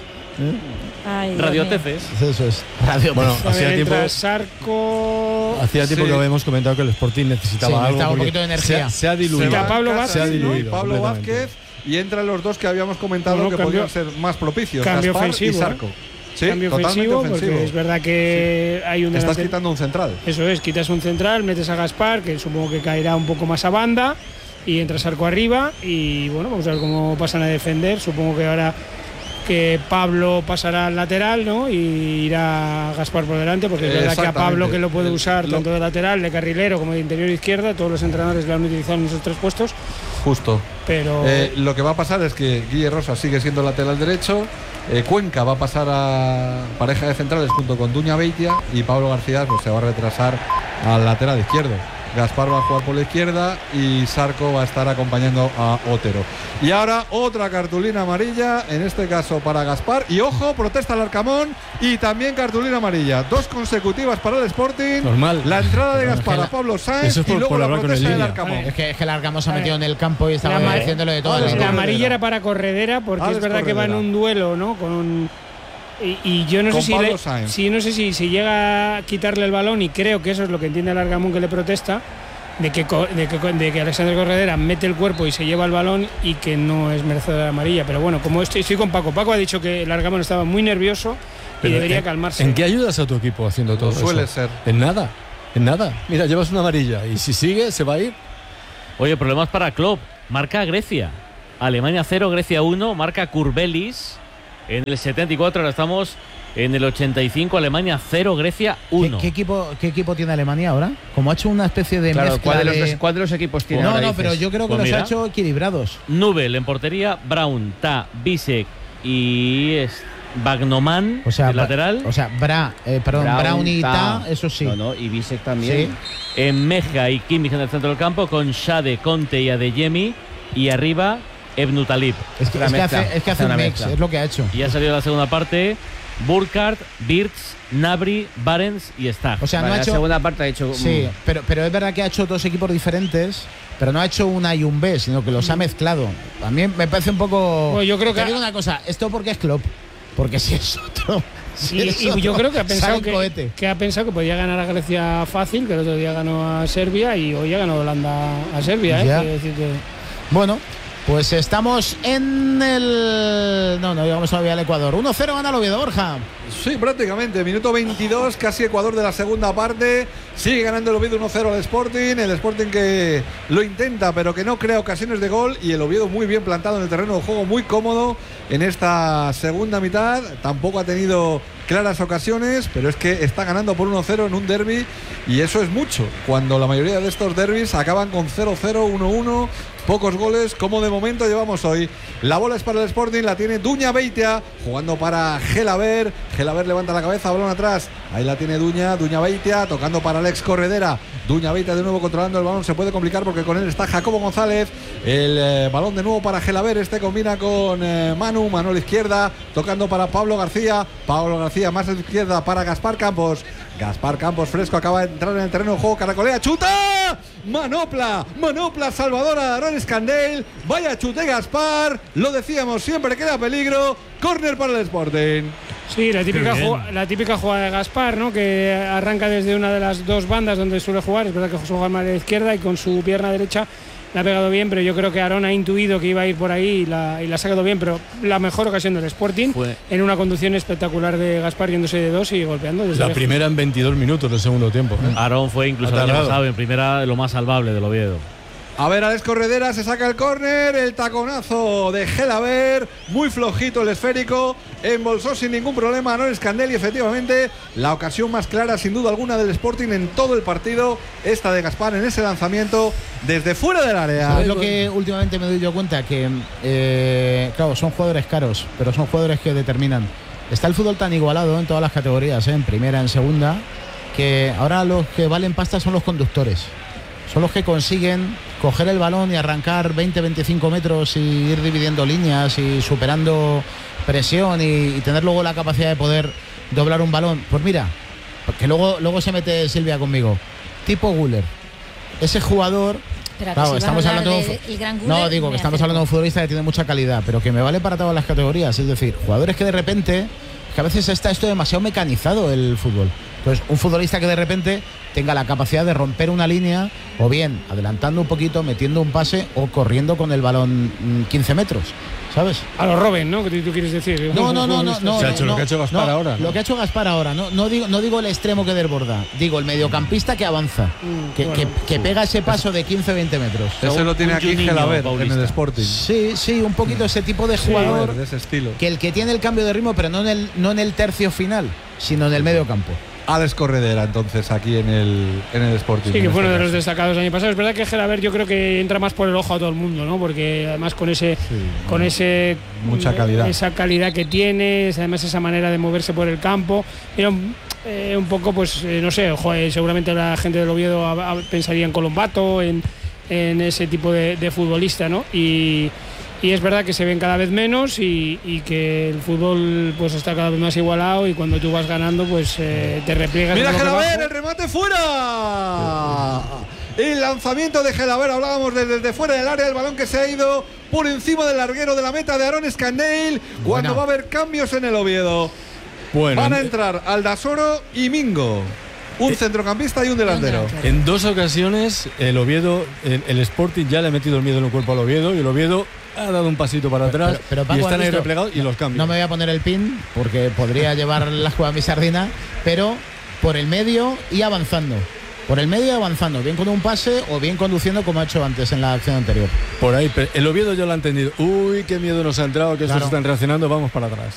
Ay, Dios mío. Radioteces. Eso es. Radio. Bueno, A hacía ver, tiempo, entra Sarco. hacía tiempo Sí. que habíamos comentado que el Sporting necesitaba Sí, algo. necesitaba un porque poquito de energía. Se ha, se ha Se diluido. va Pablo en Vázquez, se ha ¿no? diluido. Pablo completamente. Vázquez y entran los dos que habíamos comentado Bueno, que cambio- podían ser más propicios. cambio Gaspar ofensivo, y Sarco. Sí, Cambio totalmente ofensivo, ofensivo. porque es verdad que hay un Estás delante- quitando un central. Eso es, quitas un central, metes a Gaspar, que supongo que caerá un poco más a banda, y entra Sarco arriba. Y bueno, vamos a ver cómo pasan a defender. Supongo que ahora que Pablo pasará al lateral, ¿no? Y irá Gaspar por delante, porque es verdad que a Pablo, que lo puede usar Lo- tanto de lateral, de carrilero como de interior izquierda, todos los entrenadores lo han utilizado en esos tres puestos, Justo. pero Eh, lo que va a pasar es que Guille Rosa sigue siendo lateral derecho. eh, Cuenca va a pasar a pareja de centrales junto con Duña Beitia y Pablo García pues, se va a retrasar al lateral izquierdo. Gaspar va a jugar por la izquierda y Sarco va a estar acompañando a Otero. Y ahora otra cartulina amarilla, en este caso para Gaspar. Y ojo, protesta al Arcamón y también cartulina amarilla. Dos consecutivas para el Sporting. Normal. La entrada de Pero es Gaspar que a la- Pablo Sáenz Eso es y por- luego por la hablar con el protesta del línea. Arcamón. Es que, es que el Arcamón se ha metido en el campo y estaba La mar- diciéndole de todo. Alex el la equipo. amarilla era para Corredera, porque Alex es verdad que va en Corredera. un duelo, ¿no? Con un- y, y yo no Con sé si, Pablo le- Sáenz. si no sé si, si llega a quitarle el balón, y creo que eso es lo que entiende el Argamón que le protesta, de que, co- de que, de que Alexander Corredera mete el cuerpo y se lleva el balón y que no es merecedor de la amarilla. Pero bueno, como estoy, estoy con Paco. Paco ha dicho que el Argamón estaba muy nervioso y Pero debería ¿en- calmarse. ¿En qué ayudas a tu equipo haciendo todo eso? Suele ser. En nada. En nada. Mira, llevas una amarilla y si sigue, se va a ir. Oye, problemas para Klopp. Marca Grecia. Alemania cero, Grecia uno. Marca Kurbelis en el setenta y cuatro. Ahora estamos en el ochenta y cinco. Alemania cero, Grecia ¿Qué, uno. qué equipo, ¿Qué equipo tiene Alemania ahora? Como ha hecho una especie de Claro, mezcla ¿cuál de, los, de- ¿cuál de los equipos tiene No, ahora, no, dices? pero yo creo que Pues los mira. ha hecho equilibrados. Nubel en portería. Brown, Ta, Bisek y es Bagnoman O sea, el Bra- lateral. O sea, Bra, eh, perdón, Brown, Brown y Ta. Ta, eso sí. No, no, y Bisek también. En Meja y Kimmich en el centro del campo con Shade, Conte y Adeyemi. Y arriba Ebnu Talib. Es que, Una es que mezcla, hace, es que hace hace un una mix, mezcla. es lo que ha hecho. Y ha salido la segunda parte. Burkhardt, Birz, Nabri, Barents y Stag. O sea, Vale, no ha la hecho. segunda parte ha hecho. Sí, mm, pero, pero es verdad que ha hecho dos equipos diferentes, pero no ha hecho una y un B, sino que los ha mezclado. A mí me parece un poco. Bueno, yo creo Te que- digo una cosa, esto porque es Klopp, porque si es otro. si Y, es y yo otro, creo que ha pensado sale que, cohete. que ha pensado que podía ganar a Grecia fácil, que el otro día ganó a Serbia y hoy ha ganado Holanda a Serbia, ¿eh? Ya. Quiero decir que- Bueno, pues estamos en el. No, no llegamos todavía al Ecuador. uno cero gana el Oviedo, Borja. Sí, prácticamente. Minuto veintidós, casi Ecuador de la segunda parte. Sigue ganando el Oviedo uno cero al Sporting. El Sporting que lo intenta, pero que no crea ocasiones de gol. Y el Oviedo muy bien plantado en el terreno de juego, muy cómodo en esta segunda mitad. Tampoco ha tenido claras ocasiones, pero es que está ganando por uno cero en un derbi. Y eso es mucho, cuando la mayoría de estos derbis acaban con cero cero, uno uno. Pocos goles, como de momento llevamos hoy. La bola es para el Sporting, la tiene Duña Beitia, jugando para Gelaber. Gelaber levanta la cabeza, balón atrás. Ahí la tiene Duña, Duña Beitia, tocando para Alex Corredera. Duña Beitia de nuevo controlando el balón, se puede complicar porque con él está Jacobo González. El eh, balón de nuevo para Gelaber, este combina con eh, Manu, Manu a la izquierda, tocando para Pablo García. Pablo García más a la izquierda para Gaspar Campos. Gaspar Campos fresco, acaba de entrar en el terreno de juego, caracolea, chuta, manopla, manopla salvadora de Aaron Scandell, vaya chute Gaspar, lo decíamos, siempre queda peligro, córner para el Sporting. Sí, la típica, Qué bien. ju- la típica jugada de Gaspar, ¿no? Que arranca desde una de las dos bandas donde suele jugar. Es verdad que juega más a la izquierda y con su pierna derecha la ha pegado bien, pero yo creo que Aarón ha intuido que iba a ir por ahí y la, y la ha sacado bien, pero la mejor ocasión del Sporting, Fue. en una conducción espectacular de Gaspar yéndose de dos y golpeando desde La lejos. primera en veintidós minutos del segundo tiempo. ¿eh? Aarón fue incluso el año pasado en primera lo más salvable del Oviedo. A ver, Alex Corredera se saca el córner, el taconazo de Gelaber, muy flojito el esférico, embolsó sin ningún problema a Aarón Scandelli, efectivamente, la ocasión más clara sin duda alguna del Sporting en todo el partido, esta de Gaspar en ese lanzamiento desde fuera del área. ¿Sabes lo que últimamente me doy yo cuenta? Que, eh, claro, son jugadores caros, pero son jugadores que determinan. Está el fútbol tan igualado en todas las categorías, ¿eh? En primera, en segunda, que ahora los que valen pasta son los conductores. Son los que consiguen coger el balón y arrancar veinte, veinticinco metros y ir dividiendo líneas y superando presión y, y tener luego la capacidad de poder doblar un balón. Pues mira, que luego, luego se mete Silvia conmigo. Tipo Güler. Ese jugador... Pero claro, si estamos hablando de, de el gran Güler, no, digo que estamos hablando de un futbolista que tiene mucha calidad, pero que me vale para todas las categorías. Es decir, jugadores que de repente... que a veces está esto demasiado mecanizado el fútbol. Entonces, un futbolista que de repente tenga la capacidad de romper una línea, o bien adelantando un poquito, metiendo un pase, o corriendo con el balón quince metros, ¿sabes? A los Robben, ¿no? Que tú quieres decir. No, no, no, no, no. Se ha hecho no, lo que ha hecho Gaspar no, ahora. ¿no? Lo que ha hecho Gaspar ahora. No, no digo, no digo el extremo que desborda, digo el mediocampista que avanza, Mm, que, bueno, que, que pega ese paso de quince, veinte metros. Ese lo tiene un aquí Juninho Gelaber en Paulista. el Sporting. Sí, sí, un poquito ese tipo de Sí, jugador de ese estilo. que el que tiene el cambio de ritmo, pero no en el, no en el tercio final, sino en el medio campo. Alex Corredera entonces aquí en el, en el Sporting. Sí, que en fue uno este de los caso. destacados el año pasado. Es verdad que Gelaber yo creo que entra más por el ojo a todo el mundo, ¿no? Porque además con ese, con ese mucha calidad. esa calidad que tiene, además esa manera de moverse por el campo, era un, eh, un poco, pues eh, no sé, joder, seguramente la gente del Oviedo a, a, pensaría en Colombato, en, en ese tipo de, de futbolista, ¿no? Y Y es verdad que se ven cada vez menos y, y que el fútbol pues está cada vez más igualado y cuando tú vas ganando pues eh, te repliegas. Mira un bloque Gelaber, bajo. el remate fuera. El lanzamiento de Gelaber, hablábamos desde, desde fuera del área, el balón que se ha ido por encima del larguero de la meta de Aarón Scandeil, cuando Bueno. va a haber cambios en el Oviedo. Bueno, Van a entrar Aldasoro y Mingo. Un centrocampista y un delantero. en dos ocasiones el Oviedo, el, el Sporting ya le ha metido el miedo en el cuerpo al Oviedo y el Oviedo ha dado un pasito para atrás Pero- pero, Paco, y están ¿has ahí visto? replegados y los cambios. No me voy a poner el pin porque podría llevar la jugada a mi sardina, pero por el medio y avanzando. Por el medio y avanzando, bien con un pase o bien conduciendo como ha hecho antes en la acción anterior. Por ahí, pero el Oviedo ya lo ha entendido. Uy, qué miedo nos ha entrado, que estos Claro. están reaccionando, vamos para atrás.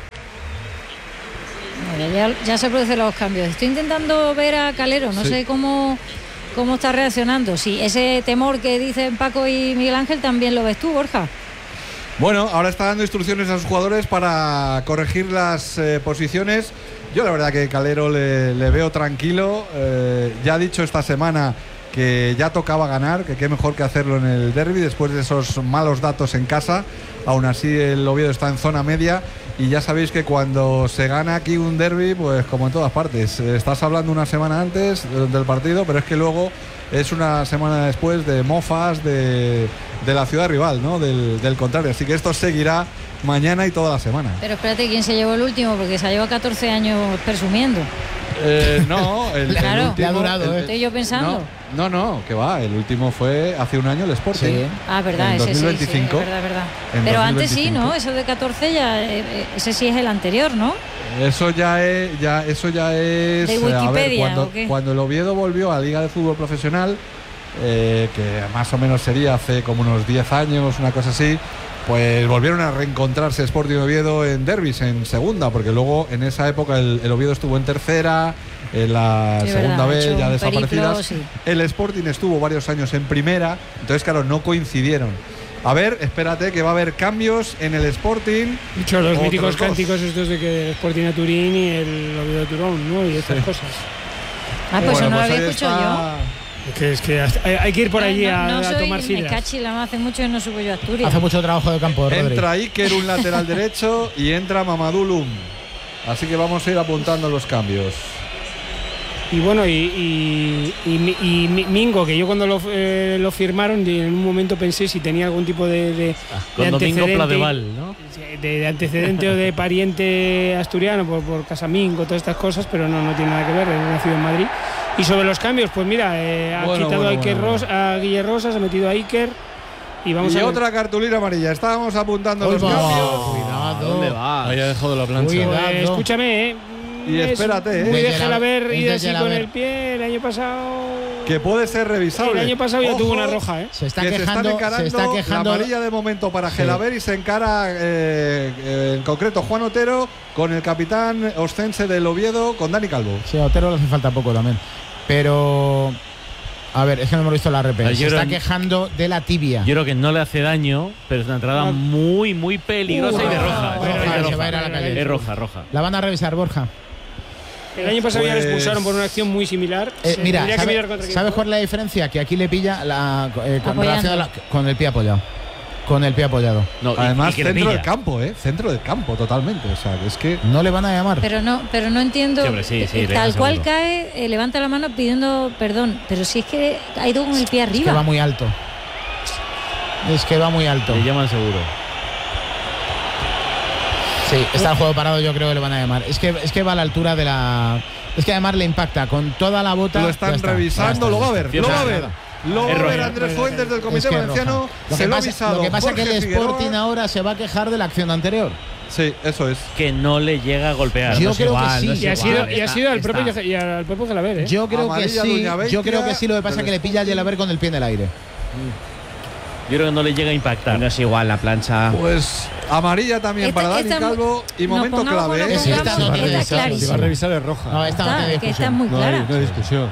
Bueno, ya, ya se producen los cambios. Estoy intentando ver a Calero, no Sí. sé cómo, cómo está reaccionando. Si ese temor que dicen Paco y Miguel Ángel también lo ves tú, Borja. Bueno, ahora está dando instrucciones a sus jugadores para corregir las eh, posiciones. Yo la verdad que Calero le, le veo tranquilo. Eh, ya ha dicho esta semana que ya tocaba ganar, que qué mejor que hacerlo en el derbi después de esos malos datos en casa. Aún así el Oviedo está en zona media y ya sabéis que cuando se gana aquí un derbi, pues como en todas partes, eh, estás hablando una semana antes de- del partido, pero es que luego es una semana después de mofas de, de la ciudad rival, ¿no? Del, del contrario. Así que esto seguirá mañana y toda la semana. Pero espérate, ¿quién se llevó el último? Porque se ha llevado catorce años presumiendo. Eh, no, el, el Claro. último, Le ha durado, el- ¿eh? Estoy yo pensando. No, no, no, que va. El último fue hace un año el Sporting. Sí. Ah, verdad, en ese dos mil sí, sí, veinticinco. es verdad, es verdad. En Pero antes sí, dos mil veinticinco. ¿no? Eso de catorce ya, eh, eh, ese sí es el anterior, ¿no? Eso ya es, ya, eso ya es. ¿De eh, a ver, Wikipedia cuando, o qué? cuando el Oviedo volvió a la Liga de Fútbol Profesional, eh, que más o menos sería hace como unos diez años, una cosa así, pues volvieron a reencontrarse Sporting y Oviedo en derbis, en segunda, porque luego en esa época el, el Oviedo estuvo en tercera, en la Sí, segunda verdad, ha vez hecho ya un desaparecidas. periplo, sí. El Sporting estuvo varios años en primera, entonces claro, no coincidieron. A ver, espérate que va a haber cambios en el Sporting. De hecho, los Otros míticos dos. cánticos estos de que el Sporting a Turín y el Oviedo de Turón, ¿no? Y estas Sí. cosas. Ah, pues eso no lo pues había ahí escuchado está. Que es que hasta- hay, hay que ir por allí yo. a, no, no a soy, tomar me sidras. cachila, no hace mucho que no subo yo a Asturias. Hace mucho trabajo de campo, Rodri. Entra Iker, un lateral derecho, y entra Mamadou Loum. Así que vamos a ir apuntando los cambios. Y bueno, y, y, y, Mi- y Mi- Mingo, que yo cuando lo, eh, lo firmaron, de- en un momento pensé si tenía algún tipo de, de, de Con Domingo antecedente, Pladeval, ¿no? de, de antecedente o de pariente asturiano por, por Casamingo, todas estas cosas, pero no, no tiene nada que ver, es nacido en Madrid. Y sobre los cambios, pues mira, eh, ha Bueno, quitado bueno, a, Iker bueno, Ros- a Guille Rosas, ha metido a Iker. Y vamos y a ver. otra cartulina amarilla. Estábamos apuntando los cambios. Cuidado. ¿Dónde va? Ahí ha dejado la plancha. Cuidado. Pues, escúchame, ¿eh? Y Es espérate, ¿eh? Muy De déjela ver Gelaber- y es de así con Gelaber. el pie. El año pasado. Que puede ser revisable. El año pasado ya Ojo, tuvo una roja, ¿eh? Se está que quejando, se, están encarando se está quejando. la amarilla de momento para Sí. Gelaber y se encara eh, eh, en concreto Juan Otero con el capitán oscense del Oviedo, con Dani Calvo. Sí, a Otero le hace falta poco también. Pero. A ver, es que no hemos visto la R P. Yo Se creo está en- quejando de la tibia. Yo creo que no le hace daño, pero es una entrada Ah. muy, muy peligrosa y de roja. Roja, Es de se roja. va a ir a la calle. Es roja, roja. La van a revisar, Borja. El año pasado ya le Pues- expulsaron por una acción muy similar. Eh, Se mira, tendría que ¿sabe- mirar contra quién ¿sabes fue. cuál es la diferencia? Que aquí le pilla la, eh, con, Apoyando. relación a la- con el pie apoyado. Con el pie apoyado. No, y- Además, y que le centro del pilla. campo, ¿eh? Centro del campo, totalmente. O sea, que es que. No le van a llamar. Pero no, pero no entiendo. Sí, hombre, sí, sí, eh, le tal dan cual seguro. cae, eh, levanta la mano pidiendo perdón. Pero si es que ha ido con el pie Es que arriba. va muy alto. Es que va muy alto. Le llaman seguro. Sí, está el juego parado, yo creo que le van a llamar. Es que, es que va a la altura de la. Es que además le impacta con toda la bota. Lo Ya están está, revisando, ya está, lo va a ya ver, está. lo va a Ya ver. está. Lo va Es a ver roja. Andrés Fuentes del Es Comité que es Valenciano. roja. Lo Se que lo ha pasa, avisado lo que pasa es que el Jorge Figueroa. Sporting ahora se va a quejar de la acción anterior. Sí, eso es. Que no le llega a golpear. Yo No es creo igual, que no sí. es Y ha igual. sido, y ha Está- sido al está. propio, y al propio Gelaber, ¿eh? Yo creo que Amarilla, sí. Duña Yo creo que sí. Lo que pasa es que le pilla a Gelaber con el pie en el aire. Yo creo que no le llega a impactar. No es igual la plancha. Pues amarilla también Esta- para Dani esta- Calvo. Y nos momento pongamos clave. con ¿eh? los Sí, esta no pongamos, tiene está discusión. clarísimo. Si va a revisar es roja. No, esta no Está, tiene que está discusión. muy No hay, clara. no hay discusión.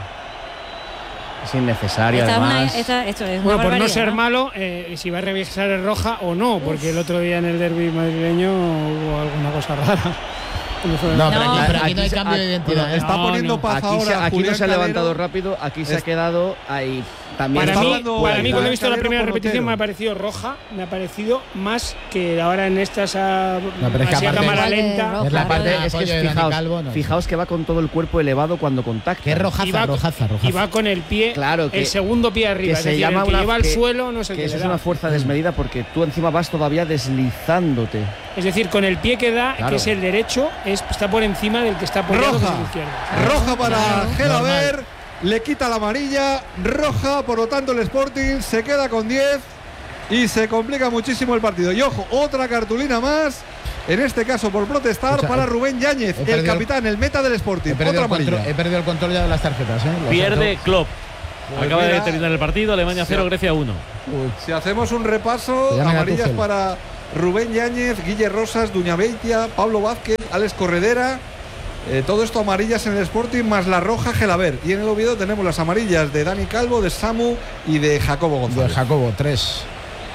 Es innecesario, Esta es una- además. esta- esto es una Bueno, por no barbaridad, ser malo, eh, si va a revisar es roja o no, porque el otro día en el derbi madrileño hubo alguna cosa rara. No fue- No, pero aquí, No. pero aquí no hay Aquí se- cambio de ah, identidad. Bueno, ¿eh? está No, poniendo no. paz Aquí, ahora se, aquí Julián no se ha Calero. levantado rápido, aquí se Es- ha quedado ahí. También Para Está mí, hablando para mí, cuando he visto la Calero primera con repetición, Otero. me ha parecido roja, me ha parecido más que ahora en estas a, No, pero es que así a aparte- cámara Igual de lenta. roja. Es la parte de es que apoyo de Dani fijaos, Calvo. No. fijaos que va con todo el cuerpo elevado cuando contacta. Que es rojaza, Y va- rojaza, Y rojaza. va con el pie, Claro, que- el segundo pie arriba. que Es se decir, llama el que una- lleva al que- suelo no es el Que que eso le es da. una fuerza desmedida porque tú encima vas todavía deslizándote. Es decir, con el pie que da, Claro. que es el derecho, es, está por encima del que está apoyado, que es Roja. el izquierdo. Roja para Claro. Gelaber. Le quita la amarilla. Roja, por lo tanto, el Sporting se queda con diez. Y se complica muchísimo el partido. Y ojo, otra cartulina más. En este caso por protestar Escucha, para he- Rubén Yáñez, he el perdido- capitán, el meta del Sporting. He perdido, Otra el control, amarilla. he perdido el control ya de las tarjetas. ¿eh? Lo Pierde siento. Klopp. Pues Acaba de mira, terminar el partido. Alemania cero, Grecia uno. Uy. Si hacemos un repaso, Que llamen a amarillas Tuchel. para Rubén Yáñez, Guille Rosas, Duñabeitia, Pablo Vázquez, Alex Corredera. Eh, todo esto amarillas en el Sporting, más la roja Gelaber. Y en el Oviedo tenemos las amarillas de Dani Calvo, de Samu y de Jacobo De González. Jacobo, tres.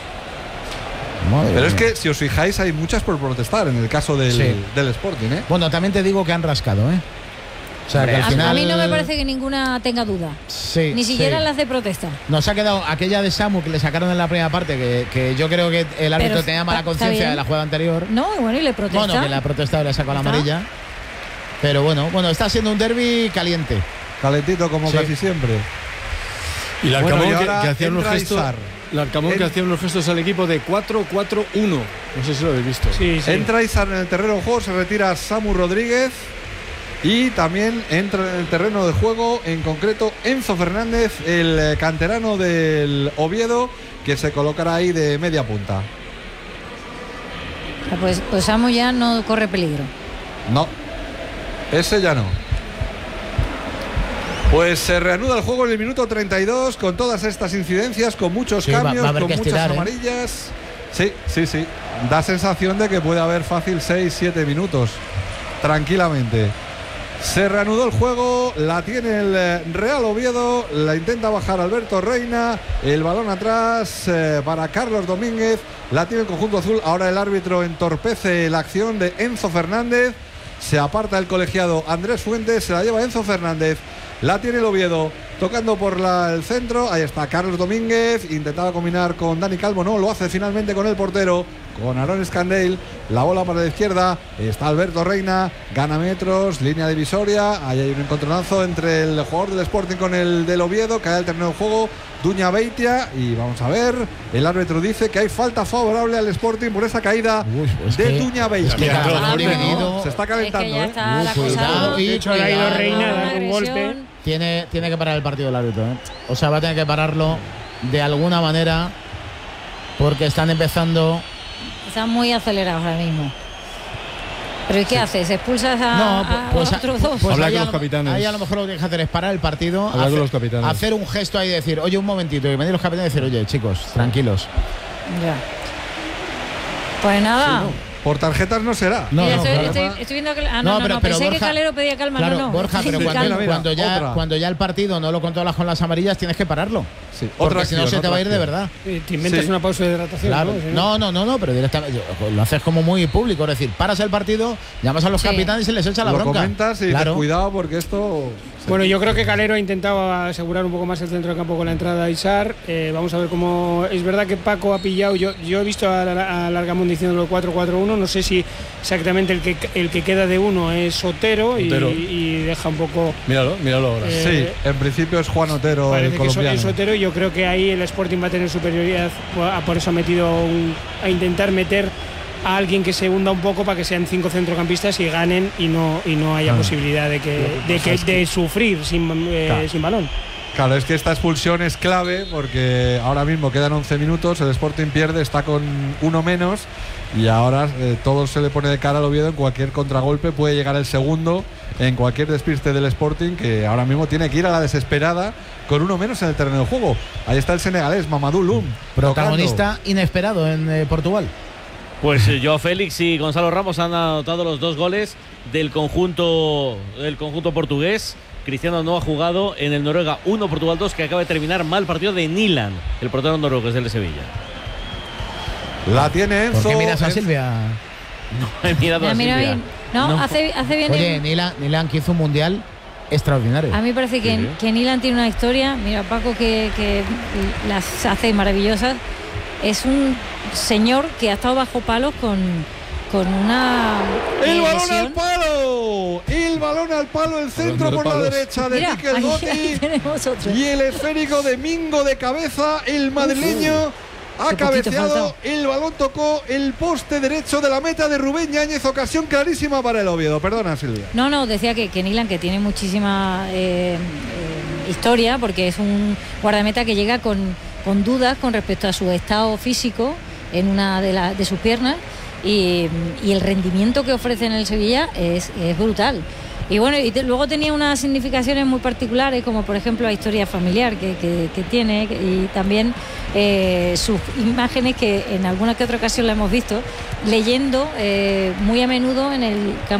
Madre Pero es mía. que, si os fijáis, hay muchas por protestar en el caso del, Sí. del Sporting, ¿eh? Bueno, también te digo que han rascado, ¿eh? O sea, que al A, final. a mí no me parece que ninguna tenga duda. Sí, Ni siquiera sí. las de protesta. Nos ha quedado aquella de Samu que le sacaron en la primera parte, que, que yo creo que el árbitro Pero tenía está- mala está conciencia bien. de la jugada anterior. No, y bueno, y le protesta. Bueno, que la ha protestado y le ha sacado la ¿Está? amarilla. Pero bueno, bueno, está siendo un derbi caliente. Calentito como Sí. casi siempre. Y el Bueno, Arcamón y que, ahora que hacía unos entra gestos. Izar. El Arcamón que En- hacía unos gestos al equipo de cuatro cuatro uno. No sé si lo habéis visto. Sí, sí. Entra Izar en el terreno de juego, se retira Samu Rodríguez. Y también entra en el terreno de juego, en concreto, Enzo Fernández, el eh, canterano del Oviedo, que se colocará ahí de media punta. Ah, Pues, pues Samu ya no corre peligro. No, ese ya no. Pues se reanuda el juego en el minuto treinta y dos con todas estas incidencias, con muchos Sí, va- cambios, va a haber con que muchas estirar, ¿eh? amarillas. Sí, sí, sí. Da sensación de que puede haber fácil seis siete minutos. Tranquilamente. Se reanudó el juego, la tiene el eh, Real Oviedo, la intenta bajar Alberto Reina, el balón atrás eh, para Carlos Domínguez, la tiene el conjunto azul, ahora el árbitro entorpece la acción de Enzo Fernández, se aparta el colegiado Andrés Fuentes, se la lleva Enzo Fernández, la tiene el Oviedo, tocando por la- el centro, ahí está Carlos Domínguez, intentaba combinar con Dani Calvo, no, lo hace finalmente con el portero, con Aaron Scandale, la bola para la izquierda, está Alberto Reina, gana metros, línea divisoria, ahí hay un encontronazo entre el jugador del Sporting con el del Oviedo, cae al terreno de juego, Duña Beitia. Y vamos a ver, el árbitro dice que hay falta favorable al Sporting por esa caída Uy, es de que, Duña Beitia. Es que Claro, dividido, Se está calentando, es que ya ¿eh? está Uh, la cuidado, cosa. y- De hecho, le ha ido cuidado. reinada Una con golpe. agresión. tiene, tiene que parar el partido el árbitro, ¿eh? O sea, va a tener que pararlo de alguna manera porque están empezando. Están muy acelerados ahora mismo. ¿Pero y qué haces? ¿Expulsas a, No, a pues, otros dos? pues Hablar ahí, con a los lo, capitanes. ahí a lo mejor lo que tienes que hacer es parar el partido, Hablar con hacer, los capitanes. hacer un gesto ahí y decir, oye, un momentito, y venir los capitanes y decir, oye, chicos, tranquilos. Ya. Pues nada. Por tarjetas no será. No, Mira, no, estoy, claro. estoy- estoy viendo que. Ah, no, No, no, pero- no, pero pensé que Borja- Calero pedía calma. Claro, no, no. Borja, pero cuando, Mira, mira, cuando ya, otra. cuando ya el partido no lo controlas con las amarillas, tienes que pararlo. Sí, Porque otra si no acción, se te otra va a ir de acción. verdad. Eh, Te inventas Sí. una pausa de hidratación. Claro. ¿no? Si No, no, no, no, pero directamente yo- lo haces como muy público, es decir, paras el partido, llamas a los Sí. capitanes y les echas la Lo bronca. comentas y dices, Claro. cuidado porque esto. Bueno, yo creo que Calero ha intentado asegurar un poco más el centro de campo con la entrada de Isar. Eh, vamos a ver cómo. Es verdad que Paco ha pillado. Yo, yo he visto a, a Largamón diciéndolo cuatro cuatro uno. No sé si exactamente el que, el que queda de uno es Sotero, y- Otero. Y, deja un poco. Míralo, míralo ahora. Eh, Sí, en principio es Juan Otero, el Parece que es colombiano. Sotero, y yo creo que ahí el Sporting va a tener superioridad. Por por eso ha metido un- a intentar meter a alguien que se hunda un poco para que sean cinco centrocampistas y ganen y no y no haya Ah. posibilidad de que de, que, de sufrir sin, eh, Claro. sin balón. Claro, es que esta expulsión es clave porque ahora mismo quedan once minutos, el Sporting pierde, está con uno menos y ahora eh, todo se le pone de cara al Oviedo. En cualquier contragolpe puede llegar el segundo, en cualquier despiste del Sporting, que ahora mismo tiene que ir a la desesperada con uno menos en el terreno de juego. Ahí está el senegalés, Mamadou Loum, Protagonista inesperado en eh, Portugal. Pues eh, Joao Félix y Gonzalo Ramos han anotado los dos goles del conjunto, del conjunto portugués. Cristiano no ha jugado en el Noruega uno, Portugal dos, que acaba de terminar mal partido de Nilan, el portero noruego, es del de Sevilla. La tiene Enzo. ¿Por qué miras a Enzo- Silvia? He mirado Mira, a mira Silvia. bien. No, No. Hace, hace bien. Oye, el- Nilan, Nilan que hizo un mundial extraordinario. a mí me parece que, Sí. que Nilan tiene una historia. Mira, Paco, que, que las hace maravillosas. Es un señor que ha estado bajo palos con, con una. ¡El eh, balón lesión. al palo! ¡El balón al palo! El centro Hablando de por la palos. derecha de Mira, Mikel ahí, Gotti. ahí tenemos otro. Y el esférico de Mingo de cabeza, el madrileño ha qué poquito cabeceado, falta. el balón tocó el poste derecho de la meta de Rubén Yáñez, ocasión clarísima para el Oviedo. Perdona, Silvia. No, no, decía que, que Nilan, que tiene muchísima eh, eh, historia, porque es un guardameta que llega con, con dudas con respecto a su estado físico en una de, la- de sus piernas, y, y el rendimiento que ofrece en el Sevilla es, es brutal. Y bueno, y te- luego tenía unas significaciones muy particulares, como por ejemplo la historia familiar que, que- que tiene, y también eh, sus imágenes que en alguna que otra ocasión la hemos visto leyendo eh, muy a menudo en el campo